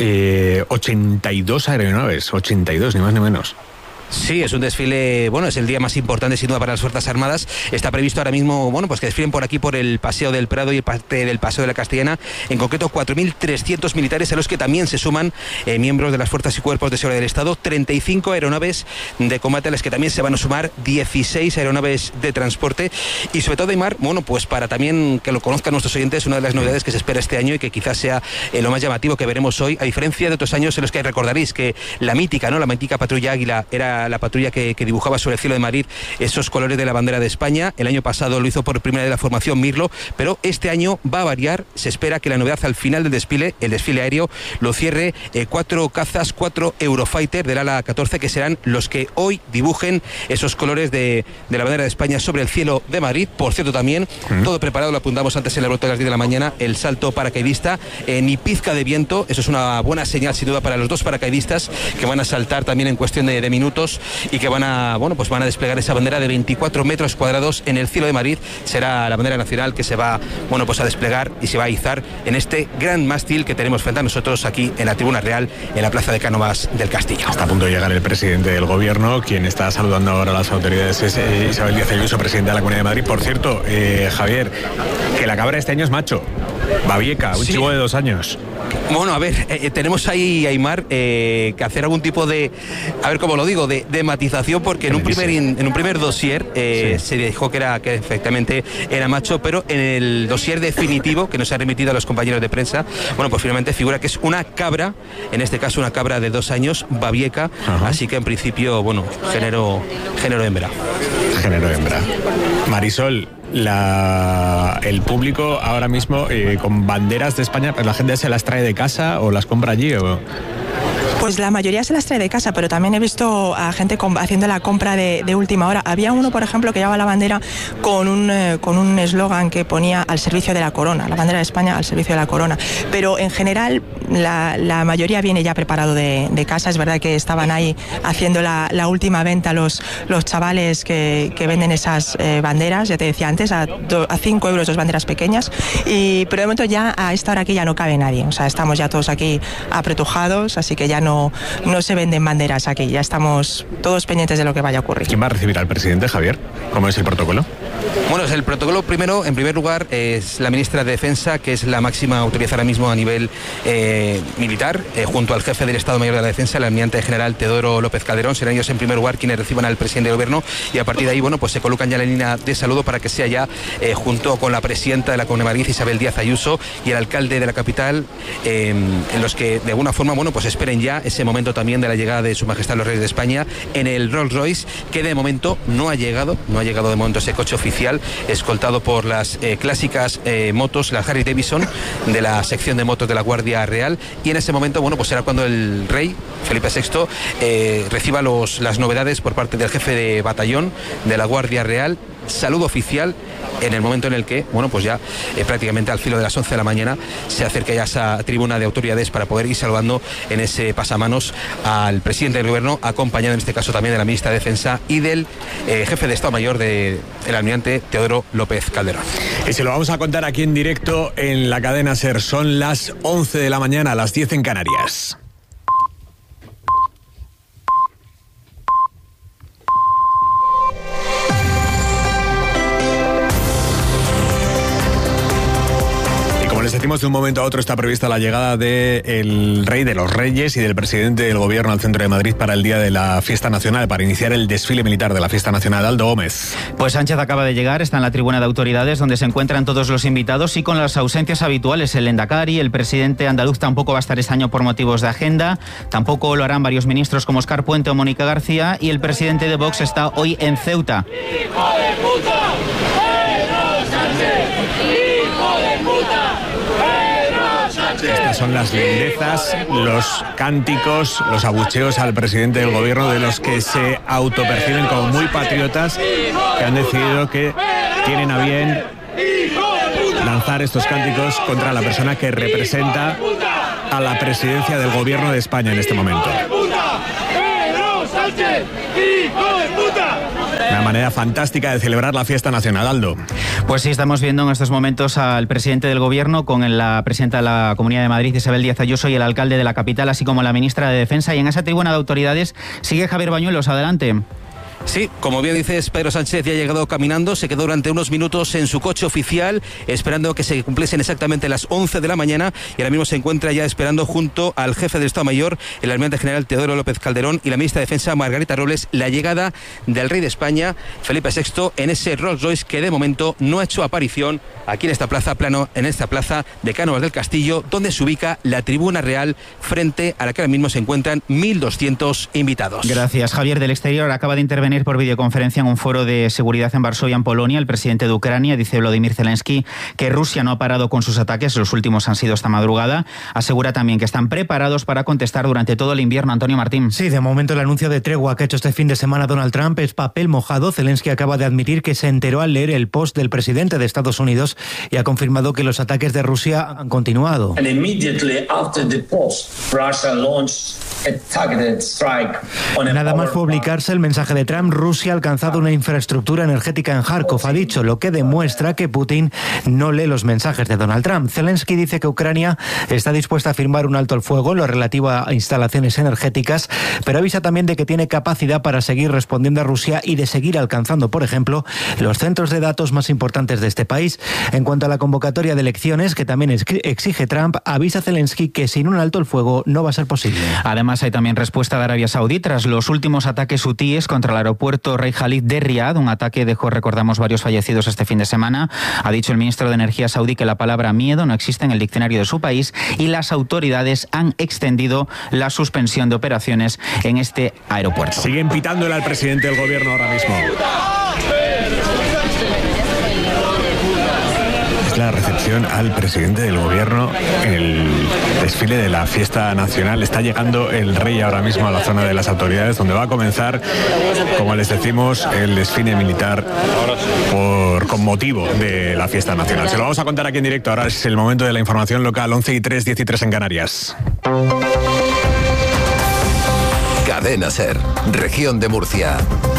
eh, ochenta y dos aeronaves, ochenta y dos, ni más ni menos. Sí, es un desfile, bueno, es el día más importante sin duda para las Fuerzas Armadas. Está previsto ahora mismo, bueno, pues que desfilen por aquí por el Paseo del Prado y el parte del Paseo de la Castellana, en concreto cuatro mil trescientos militares, a los que también se suman eh, miembros de las fuerzas y cuerpos de seguridad del Estado, treinta y cinco aeronaves de combate, a las que también se van a sumar dieciséis aeronaves de transporte, y sobre todo, Aymar, bueno, pues para también que lo conozcan nuestros oyentes, una de las novedades que se espera este año y que quizás sea eh, lo más llamativo que veremos hoy, a diferencia de otros años en los que recordaréis que la mítica, ¿no?, la mítica patrulla Águila era la patrulla que, que dibujaba sobre el cielo de Madrid esos colores de la bandera de España. El año pasado lo hizo por primera vez la formación Mirlo, pero este año va a variar. Se espera que la novedad al final del desfile, el desfile aéreo, lo cierre eh, cuatro cazas, cuatro Eurofighter del ala catorce, que serán los que hoy dibujen esos colores de, de la bandera de España sobre el cielo de Madrid. Por cierto, también, mm. todo preparado, lo apuntamos antes en el brote de las diez de la mañana, el salto paracaidista, eh, ni pizca de viento. Eso es una buena señal, sin duda, para los dos paracaidistas que van a saltar también en cuestión de, de minutos, y que van a, bueno, pues van a desplegar esa bandera de veinticuatro metros cuadrados en el cielo de Madrid. Será la bandera nacional que se va, bueno, pues a desplegar y se va a izar en este gran mástil que tenemos frente a nosotros aquí en la Tribuna Real, en la Plaza de Cánovas del Castillo. Está a punto de llegar el presidente del gobierno. Quien está saludando ahora a las autoridades es eh, Isabel Díaz Ayuso, presidenta de la Comunidad de Madrid. Por cierto, eh, Javier, que la cabra este año es macho. Babieca, un sí. chivo de dos años. Bueno, a ver, eh, tenemos ahí, Aymar, eh, que hacer algún tipo de, a ver cómo lo digo, de, de matización, porque en un primer en un primer dossier eh, sí. se dijo que era que efectivamente era macho, pero en el dossier definitivo que nos ha remitido a los compañeros de prensa, bueno, pues finalmente figura que es una cabra, en este caso una cabra de dos años, babieca, ajá. Así que en principio, bueno, género, género hembra. Género hembra. Marisol, la, el público ahora mismo eh, con banderas de España, pues la gente se las trae de casa o las compra allí o... Pues la mayoría se las trae de casa, pero también he visto a gente haciendo la compra de, de última hora. Había uno, por ejemplo, que llevaba la bandera con un eh, con un eslogan que ponía al servicio de la corona, la bandera de España al servicio de la corona. Pero en general la, la mayoría viene ya preparado de, de casa. Es verdad que estaban ahí haciendo la, la última venta los, los chavales que, que venden esas eh, banderas, ya te decía antes, a, a cinco euros dos banderas pequeñas. Y, pero de momento ya a esta hora aquí ya no cabe nadie. O sea, estamos ya todos aquí apretujados, así que ya no No, no se venden banderas aquí, ya estamos todos pendientes de lo que vaya a ocurrir. ¿Quién va a recibir al presidente, Javier? ¿Cómo es el protocolo? Bueno, el protocolo primero, en primer lugar, es la ministra de Defensa, que es la máxima autoridad ahora mismo a nivel eh, militar, eh, junto al jefe del Estado Mayor de la Defensa, el almirante general Teodoro López Calderón. Serán ellos en primer lugar quienes reciban al presidente del gobierno, y a partir de ahí, bueno, pues se colocan ya la línea de saludo para que sea ya eh, junto con la presidenta de la Comunidad de Madrid, Isabel Díaz Ayuso, y el alcalde de la capital, eh, en los que de alguna forma, bueno, pues esperen ya ese momento también de la llegada de Su Majestad los Reyes de España en el Rolls Royce, que de momento no ha llegado, no ha llegado de momento ese coche oficial, escoltado por las eh, clásicas eh, motos, las Harley Davidson de la sección de motos de la Guardia Real. Real, y en ese momento, bueno, pues será cuando el rey Felipe sexto eh, reciba los, las novedades por parte del jefe de batallón de la Guardia Real. Saludo oficial en el momento en el que, bueno, pues ya eh, prácticamente al filo de las once de la mañana se acerca ya esa tribuna de autoridades para poder ir saludando en ese pasamanos al presidente del gobierno, acompañado en este caso también de la ministra de Defensa y del eh, jefe de Estado Mayor del almirante Teodoro López Calderón. Y se lo vamos a contar aquí en directo en la cadena SER. Son las once de la mañana, las diez en Canarias. Les decimos, de un momento a otro está prevista la llegada del Rey de los Reyes y del presidente del Gobierno al centro de Madrid para el día de la fiesta nacional, para iniciar el desfile militar de la fiesta nacional. Aldo Gómez. Pues Sánchez acaba de llegar, está en la tribuna de autoridades donde se encuentran todos los invitados y con las ausencias habituales. El Endacari, el presidente andaluz tampoco va a estar este año por motivos de agenda, tampoco lo harán varios ministros como Óscar Puente o Mónica García, y el presidente de Vox está hoy en Ceuta. ¡Hijo de puta! ¡Pedro Sánchez! ¡Hijo de puta! Estas son las lindezas, los cánticos, los abucheos al presidente del gobierno de los que se autoperciben como muy patriotas, que han decidido que tienen a bien lanzar estos cánticos contra la persona que representa a la presidencia del gobierno de España en este momento. Una manera fantástica de celebrar la fiesta nacional, Aldo. Pues sí, estamos viendo en estos momentos al presidente del gobierno con la presidenta de la Comunidad de Madrid, Isabel Díaz Ayuso, y el alcalde de la capital, así como la ministra de Defensa. Y en esa tribuna de autoridades sigue Javier Bañuelos. Adelante. Sí, como bien dices, Pedro Sánchez ya ha llegado caminando, se quedó durante unos minutos en su coche oficial esperando que se cumpliesen exactamente las once de la mañana y ahora mismo se encuentra ya esperando junto al jefe del Estado Mayor, el almirante general Teodoro López Calderón, y la ministra de Defensa, Margarita Robles, la llegada del rey de España, Felipe sexto, en ese Rolls Royce que de momento no ha hecho aparición aquí en esta plaza, plano, en esta plaza de Cánovas del Castillo, donde se ubica la tribuna real, frente a la que ahora mismo se encuentran mil doscientos invitados. Gracias, Javier. Del exterior acaba de intervenir por videoconferencia en un foro de seguridad en Varsovia, en Polonia. El presidente de Ucrania, dice Volodymyr Zelensky, que Rusia no ha parado con sus ataques, los últimos han sido esta madrugada. Asegura también que están preparados para contestar durante todo el invierno. Antonio Martín. Sí, de momento el anuncio de tregua que ha hecho este fin de semana Donald Trump es papel mojado. Zelensky acaba de admitir que se enteró al leer el post del presidente de Estados Unidos y ha confirmado que los ataques de Rusia han continuado. And immediately after the post, Russia launched a targeted strike on a Nada más publicarse el mensaje de Trump, Rusia ha alcanzado una infraestructura energética en Kharkov, ha dicho, lo que demuestra que Putin no lee los mensajes de Donald Trump. Zelensky dice que Ucrania está dispuesta a firmar un alto el fuego en lo relativo a instalaciones energéticas, pero avisa también de que tiene capacidad para seguir respondiendo a Rusia y de seguir alcanzando, por ejemplo, los centros de datos más importantes de este país. En cuanto a la convocatoria de elecciones, que también exige Trump, avisa Zelensky que sin un alto el fuego no va a ser posible. Además, hay también respuesta de Arabia Saudí tras los últimos ataques hutíes contra el aeropuerto Rey Khalid de Riad. Un ataque dejó, recordamos, varios fallecidos este fin de semana. Ha dicho el ministro de Energía saudí que la palabra miedo no existe en el diccionario de su país y las autoridades han extendido la suspensión de operaciones en este aeropuerto. Siguen pitándole al presidente del gobierno ahora mismo. La recepción al presidente del gobierno en el desfile de la fiesta nacional. Está llegando el rey ahora mismo a la zona de las autoridades, donde va a comenzar, como les decimos, el desfile militar por, con motivo de la fiesta nacional. Se lo vamos a contar aquí en directo. Ahora es el momento de la información local. Once y tres, diez y tres en Canarias. Cadena SER, región de Murcia.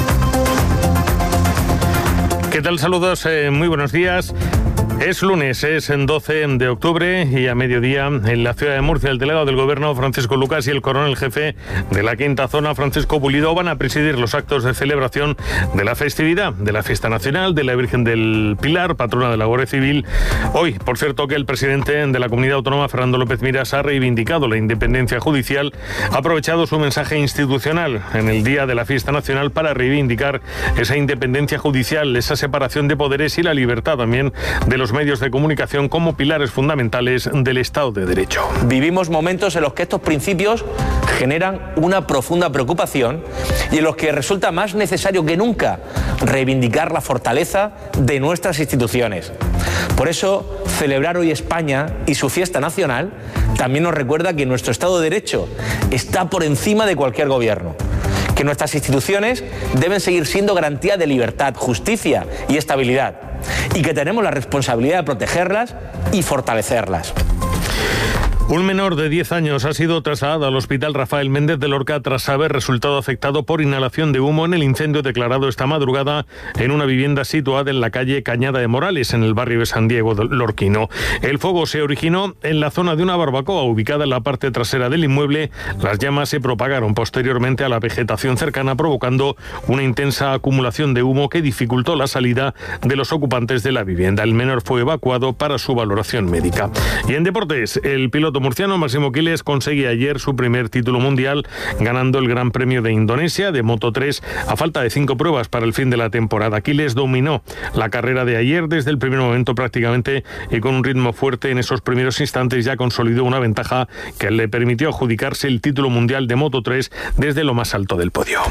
¿Qué tal? Saludos, eh, muy buenos días. Es lunes, es en doce de octubre y a mediodía en la ciudad de Murcia el delegado del Gobierno, Francisco Lucas, y el coronel jefe de la quinta zona, Francisco Pulido, van a presidir los actos de celebración de la festividad de la fiesta nacional de la Virgen del Pilar, patrona de la Guardia Civil. Hoy, por cierto, que el presidente de la Comunidad Autónoma, Fernando López Miras, ha reivindicado la independencia judicial, ha aprovechado su mensaje institucional en el día de la fiesta nacional para reivindicar esa independencia judicial, esa separación de poderes y la libertad también de los medios de comunicación como pilares fundamentales del Estado de Derecho. Vivimos momentos en los que estos principios generan una profunda preocupación y en los que resulta más necesario que nunca reivindicar la fortaleza de nuestras instituciones. Por eso, celebrar hoy España y su fiesta nacional también nos recuerda que nuestro Estado de Derecho está por encima de cualquier gobierno, que nuestras instituciones deben seguir siendo garantía de libertad, justicia y estabilidad, y que tenemos la responsabilidad de protegerlas y fortalecerlas. Un menor de diez años ha sido trasladado al Hospital Rafael Méndez de Lorca tras haber resultado afectado por inhalación de humo en el incendio declarado esta madrugada en una vivienda situada en la calle Cañada de Morales, en el barrio de San Diego lorquino. El fuego se originó en la zona de una barbacoa ubicada en la parte trasera del inmueble. Las llamas se propagaron posteriormente a la vegetación cercana, provocando una intensa acumulación de humo que dificultó la salida de los ocupantes de la vivienda. El menor fue evacuado para su valoración médica. Y en deportes, el piloto murciano Máximo Quiles consigue ayer su primer título mundial, ganando el Gran Premio de Indonesia de Moto tres a falta de cinco pruebas para el fin de la temporada. Quiles dominó la carrera de ayer desde el primer momento prácticamente, y con un ritmo fuerte en esos primeros instantes ya consolidó una ventaja que le permitió adjudicarse el título mundial de Moto tres desde lo más alto del podio.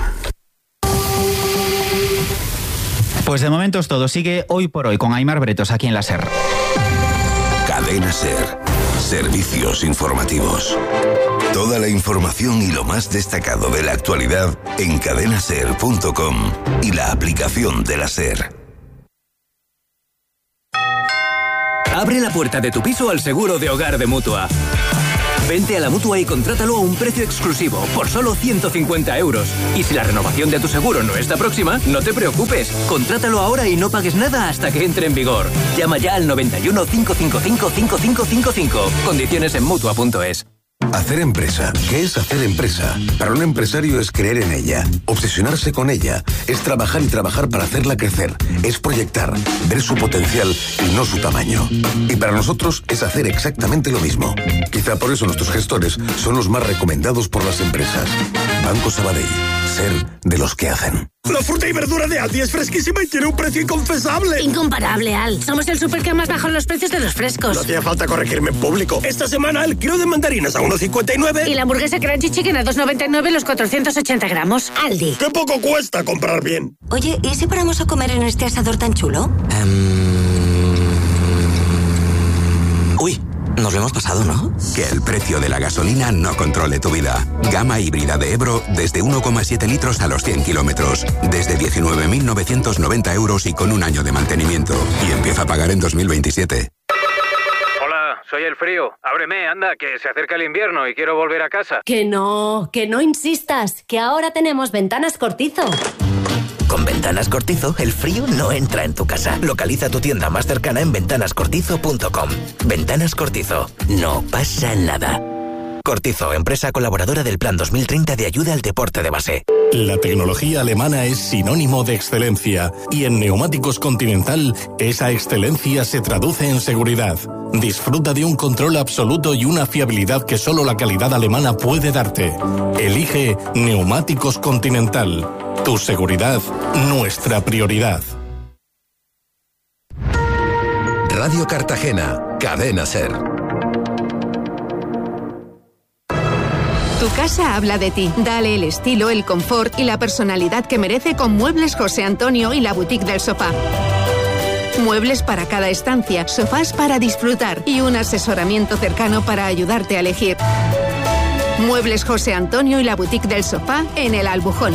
Pues de momento es todo. Sigue Hoy por Hoy con Aimar Bretos aquí en la SER. Cadena SER. Servicios informativos. Toda la información y lo más destacado de la actualidad en cadena ser punto com y la aplicación de la SER. Abre la puerta de tu piso al seguro de hogar de Mutua. Vente a la Mutua y contrátalo a un precio exclusivo, por solo ciento cincuenta euros. Y si la renovación de tu seguro no está próxima, no te preocupes. Contrátalo ahora y no pagues nada hasta que entre en vigor. Llama ya al noventa y uno, cinco cinco cinco, cinco cinco cinco cinco. Condiciones en Mutua punto es. Hacer empresa. ¿Qué es hacer empresa? Para un empresario es creer en ella, obsesionarse con ella, es trabajar y trabajar para hacerla crecer, es proyectar, ver su potencial y no su tamaño. Y para nosotros es hacer exactamente lo mismo. Quizá por eso nuestros gestores son los más recomendados por las empresas. Banco Sabadell. Ser de los que hacen. La fruta y verdura de Aldi es fresquísima y tiene un precio inconfesable. Incomparable, Al. Somos el súper que más bajó los precios de los frescos. No hacía falta corregirme en público. Esta semana el kilo de mandarinas a uno cincuenta y nueve. Y la hamburguesa Crunchy Chicken a dos noventa y nueve los cuatrocientos ochenta gramos. Aldi. ¡Qué poco cuesta comprar bien! Oye, ¿y si paramos a comer en este asador tan chulo? Um... Uy, nos lo hemos pasado, ¿no? Que el precio de la gasolina no controle tu vida. Gama híbrida de Ebro desde uno coma siete litros a los cien kilómetros. Desde diecinueve mil novecientos noventa euros y con un año de mantenimiento. Y empieza a pagar en dos mil veintisiete. Hola, soy el frío. Ábreme, anda, que se acerca el invierno y quiero volver a casa. Que no, que no insistas, que ahora tenemos Ventanas Cortizo. Con Ventanas Cortizo, el frío no entra en tu casa. Localiza tu tienda más cercana en ventanas cortizo punto com. Ventanas Cortizo. No pasa nada. Cortizo, empresa colaboradora del Plan dos mil treinta de ayuda al deporte de base. La tecnología alemana es sinónimo de excelencia y en Neumáticos Continental esa excelencia se traduce en seguridad. Disfruta de un control absoluto y una fiabilidad que solo la calidad alemana puede darte. Elige Neumáticos Continental. Tu seguridad, nuestra prioridad. Radio Cartagena, Cadena SER. Tu casa habla de ti. Dale el estilo, el confort y la personalidad que merece con Muebles José Antonio y la Boutique del Sofá. Muebles para cada estancia, sofás para disfrutar y un asesoramiento cercano para ayudarte a elegir. Muebles José Antonio y la Boutique del Sofá en el Albujón.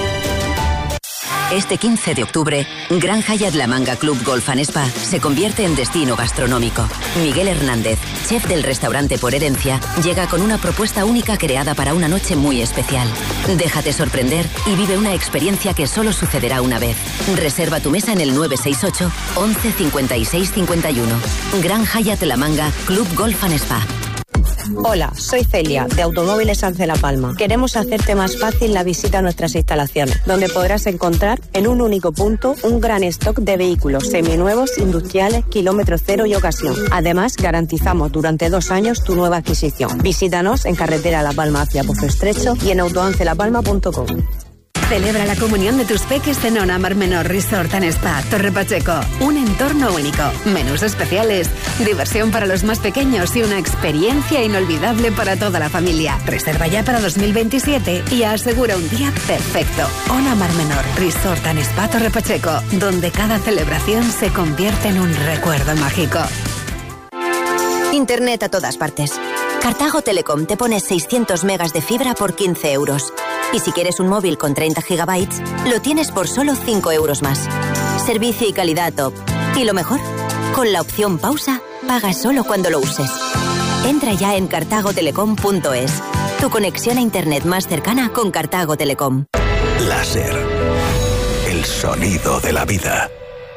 Este quince de octubre, Gran Hyatt La Manga Club Golf and Spa se convierte en destino gastronómico. Miguel Hernández, chef del restaurante por herencia, llega con una propuesta única creada para una noche muy especial. Déjate sorprender y vive una experiencia que solo sucederá una vez. Reserva tu mesa en el nueve seis ocho, once, cincuenta y seis, cincuenta y uno. Gran Hyatt La Manga Club Golf and Spa. Hola, soy Celia, de Automóviles Sance La Palma. Queremos hacerte más fácil la visita a nuestras instalaciones, donde podrás encontrar en un único punto un gran stock de vehículos seminuevos, industriales, kilómetro cero y ocasión. Además, garantizamos durante dos años tu nueva adquisición. Visítanos en carretera La Palma hacia Pozo Estrecho y en autoancelapalma punto com. Celebra la comunión de tus peques en Ona Mar Menor Resort and Spa, Torre Pacheco. Un entorno único, menús especiales, diversión para los más pequeños y una experiencia inolvidable para toda la familia. Reserva ya para dos mil veintisiete y asegura un día perfecto. Ona Mar Menor Resort and Spa, Torre Pacheco, donde cada celebración se convierte en un recuerdo mágico. Internet a todas partes. Cartago Telecom te pone seiscientos megas de fibra por quince euros. Y si quieres un móvil con treinta gigabytes, lo tienes por solo cinco euros más. Servicio y calidad top. Y lo mejor, con la opción pausa, pagas solo cuando lo uses. Entra ya en cartago telecom punto es. Tu conexión a internet más cercana con Cartago Telecom. Láser. El sonido de la vida.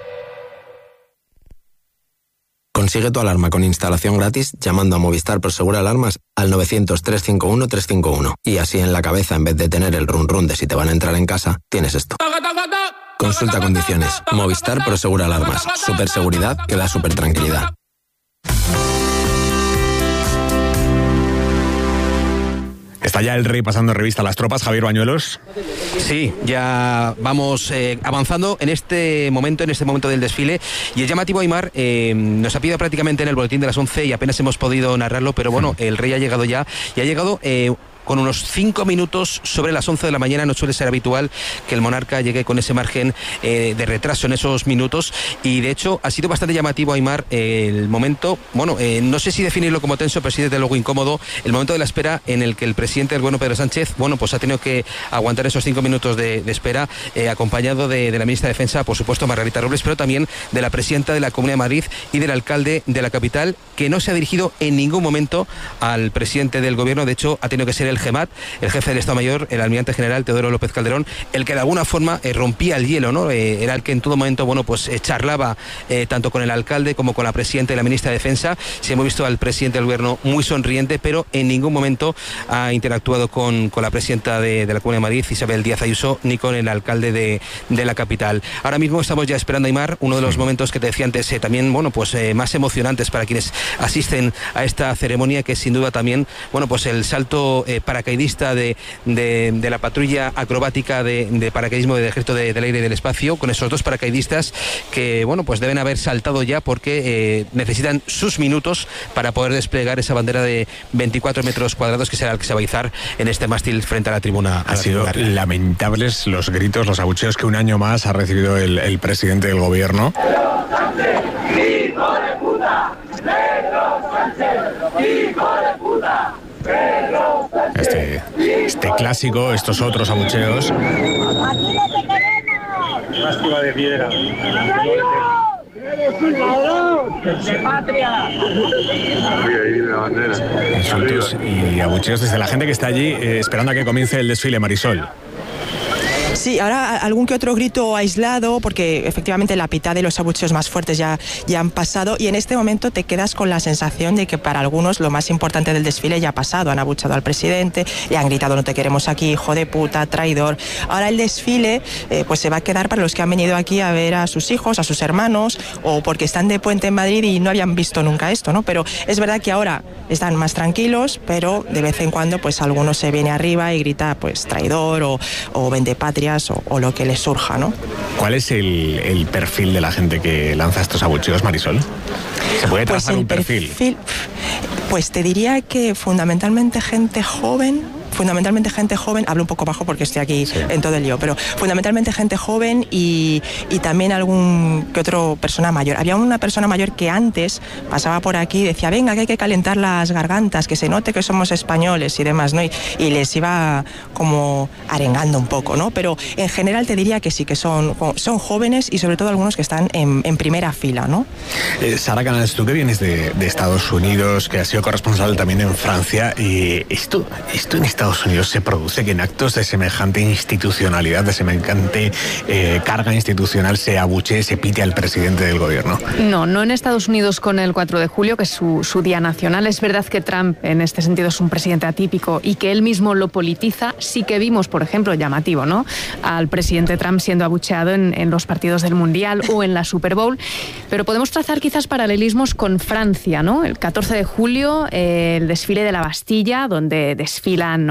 Consigue tu alarma con instalación gratis llamando a Movistar Prosegur Alarmas al novecientos, trescientos cincuenta y uno, trescientos cincuenta y uno. Y así en la cabeza, en vez de tener el run run de si te van a entrar en casa, tienes esto. Consulta condiciones. Movistar Prosegur Alarmas. Super seguridad que da super tranquilidad. ¿Está ya el rey pasando revista a las tropas, Javier Bañuelos? Sí, ya vamos eh, avanzando en este momento, en este momento del desfile. Y el llamativo, Aimar, eh, nos ha pedido prácticamente en el boletín de las once y apenas hemos podido narrarlo, pero bueno, el rey ha llegado ya y ha llegado... Eh, con unos cinco minutos sobre las once de la mañana. No suele ser habitual que el monarca llegue con ese margen eh, de retraso en esos minutos, y de hecho ha sido bastante llamativo, Aimar, eh, el momento, bueno, eh, no sé si definirlo como tenso, pero sí desde luego incómodo, el momento de la espera en el que el presidente del bueno Pedro Sánchez, bueno, pues ha tenido que aguantar esos cinco minutos de, de espera, eh, acompañado de, de la ministra de Defensa, por supuesto, Margarita Robles, pero también de la presidenta de la Comunidad de Madrid y del alcalde de la capital, que no se ha dirigido en ningún momento al presidente del gobierno. De hecho, ha tenido que ser el GEMAT, el jefe del Estado Mayor, el almirante general Teodoro López Calderón, el que de alguna forma eh, rompía el hielo, ¿no? Eh, era el que en todo momento, bueno, pues eh, charlaba eh, tanto con el alcalde como con la presidenta y la ministra de Defensa. Sí, hemos visto al presidente del gobierno muy sonriente, pero en ningún momento ha interactuado con, con la presidenta de, de la Comunidad de Madrid, Isabel Díaz Ayuso, ni con el alcalde de, de la capital. Ahora mismo estamos ya esperando, Aimar, uno de los momentos que te decía antes, eh, también, bueno, pues eh, más emocionantes para quienes asisten a esta ceremonia, que es sin duda también, bueno, pues el salto eh, paracaidista De, de, de la patrulla acrobática de, de paracaidismo del Ejército de, del Aire y del Espacio, con esos dos paracaidistas que, bueno, pues deben haber saltado ya porque eh, necesitan sus minutos para poder desplegar esa bandera de veinticuatro metros cuadrados, que será el que se va a izar en este mástil frente a la tribuna. Han sido lamentables los gritos, los abucheos que un año más ha recibido el, el presidente del gobierno. ¡Hijo de puta! ¡Pedro Sánchez! ¡Hijo de puta! Este, este clásico, estos otros abucheos. Lástima de piedra. ¡Eres un ladrón! ¡De patria! Ahí viene la bandera. Insultos y abucheos desde la gente que está allí eh, esperando a que comience el desfile, Marisol. Sí, ahora algún que otro grito aislado, porque efectivamente la pitad de los abucheos más fuertes ya, ya han pasado, y en este momento te quedas con la sensación de que para algunos lo más importante del desfile ya ha pasado. Han abucheado al presidente, le han gritado "no te queremos aquí, hijo de puta, traidor". Ahora el desfile eh, pues se va a quedar para los que han venido aquí a ver a sus hijos, a sus hermanos, o porque están de puente en Madrid y no habían visto nunca esto, ¿no? Pero es verdad que ahora están más tranquilos, pero de vez en cuando pues alguno se viene arriba y grita pues traidor o, o vendepatria O, o lo que les surja, ¿no? ¿Cuál es el, el perfil de la gente que lanza estos abucheos, Marisol? ¿Se puede trazar pues un perfil? perfil? Pues te diría que fundamentalmente gente joven, fundamentalmente gente joven, hablo un poco bajo porque estoy aquí sí. en todo el lío, pero fundamentalmente gente joven y, y también algún que otro persona mayor. Había una persona mayor que antes pasaba por aquí y decía, venga, que hay que calentar las gargantas, que se note que somos españoles y demás, ¿no? Y, y les iba como arengando un poco, ¿no? Pero en general te diría que sí, que son, son jóvenes y sobre todo algunos que están en, en primera fila, ¿no? Eh, Sara Canales, tú que vienes de, de Estados Unidos, que has sido corresponsal también en Francia, y esto, esto en Estados Unidos se produce que en actos de semejante institucionalidad, de semejante eh, carga institucional, se abuchee, se pite al presidente del gobierno. No, no en Estados Unidos con el cuatro de julio, que es su, su día nacional. Es verdad que Trump en este sentido es un presidente atípico y que él mismo lo politiza. Sí que vimos, por ejemplo, llamativo, ¿no?, al presidente Trump siendo abucheado en, en los partidos del Mundial o en la Super Bowl. Pero podemos trazar quizás paralelismos con Francia, ¿no? El catorce de julio, eh, el desfile de la Bastilla, donde desfilan, ¿no?,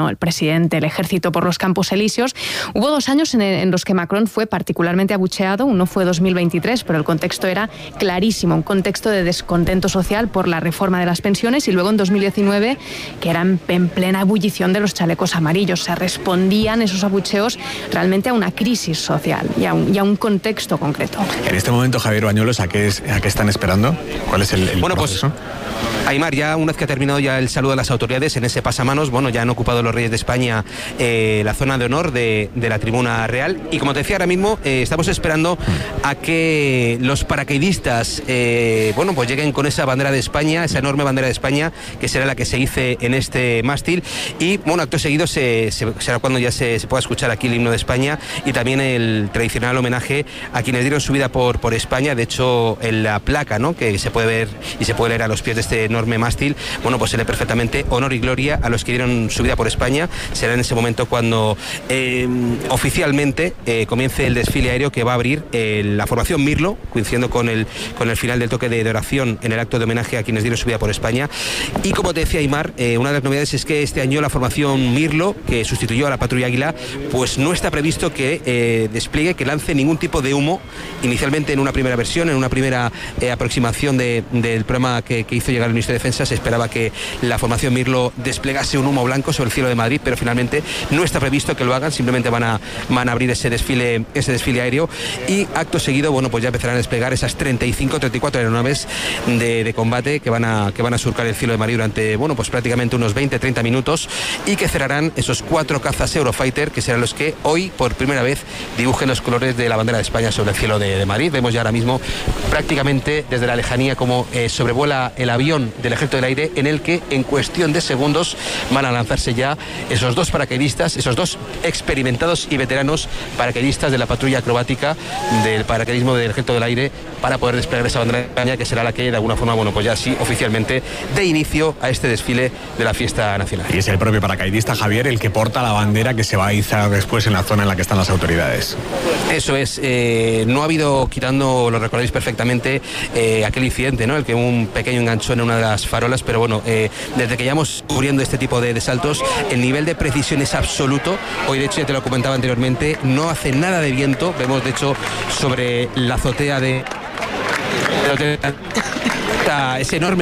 gobierno, el presidente, el ejército por los Campos Elíseos. Hubo dos años en, en los que Macron fue particularmente abucheado. Uno fue dos mil veintitrés, pero el contexto era clarísimo, un contexto de descontento social por la reforma de las pensiones, y luego en dos mil diecinueve, que era en, en plena ebullición de los chalecos amarillos. Se respondían esos abucheos realmente a una crisis social y a un, y a un contexto concreto. En este momento, Javier Bañuelos, ¿a qué, es, a qué están esperando? ¿Cuál es el, el bueno, proceso? Pues, Aimar, ya una vez que ha terminado ya el saludo a las autoridades en ese pasamanos, bueno, ya han ocupado los Reyes de España eh, la zona de honor de, de la tribuna real, y como te decía, ahora mismo eh, estamos esperando a que los paracaidistas eh, bueno, pues lleguen con esa bandera de España, esa enorme bandera de España, que será la que se hice en este mástil, y bueno, acto seguido se, se, será cuando ya se, se pueda escuchar aquí el himno de España y también el tradicional homenaje a quienes dieron su vida por, por España. De hecho, en la placa, ¿no?, que se puede ver y se puede leer a los pies de este enorme mástil, bueno, pues se lee perfectamente: honor y gloria a los que dieron su vida por España. Será en ese momento cuando eh, oficialmente eh, comience el desfile aéreo que va a abrir eh, la formación Mirlo, coincidiendo con el, con el final del toque de, de oración en el acto de homenaje a quienes dieron su vida por España. Y como te decía, Aimar, eh, una de las novedades es que este año la formación Mirlo, que sustituyó a la Patrulla Águila, pues no está previsto que eh, despliegue, que lance ningún tipo de humo. Inicialmente, en una primera versión, en una primera eh, aproximación de, del programa que, que hizo llegar el Ministro de Defensa, se esperaba que la formación Mirlo desplegase un humo blanco sobre el cielo de Madrid, pero finalmente no está previsto que lo hagan. Simplemente van a, van a abrir ese desfile, ese desfile aéreo, y acto seguido, bueno, pues ya empezarán a desplegar esas treinta y cinco, treinta y cuatro aeronaves de, de combate que van a que van a surcar el cielo de Madrid durante, bueno, pues prácticamente unos veinte, treinta minutos, y que cerrarán esos cuatro cazas Eurofighter, que serán los que hoy por primera vez dibujen los colores de la bandera de España sobre el cielo de, de Madrid. Vemos ya ahora mismo prácticamente desde la lejanía como eh, sobrevuela el avión del Ejército del Aire, en el que en cuestión de segundos van a lanzarse ya esos dos paracaidistas, esos dos experimentados y veteranos paracaidistas de la patrulla acrobática del paracaidismo del Ejército del Aire, para poder desplegar esa bandera de España, que será la que de alguna forma, bueno, pues ya sí oficialmente dé inicio a este desfile de la fiesta nacional. Y es el propio paracaidista, Javier, el que porta la bandera que se va a izar después en la zona en la que están las autoridades. Eso es, eh, no ha habido, quitando, lo recordáis perfectamente, eh, aquel incidente, ¿no?, el que hubo un pequeño enganchón en una de las farolas, pero bueno, eh, desde que llevamos cubriendo este tipo de, de saltos, el nivel de precisión es absoluto. Hoy, de hecho, ya te lo comentaba anteriormente, no hace nada de viento. Vemos, de hecho, sobre la azotea de... de ese enorme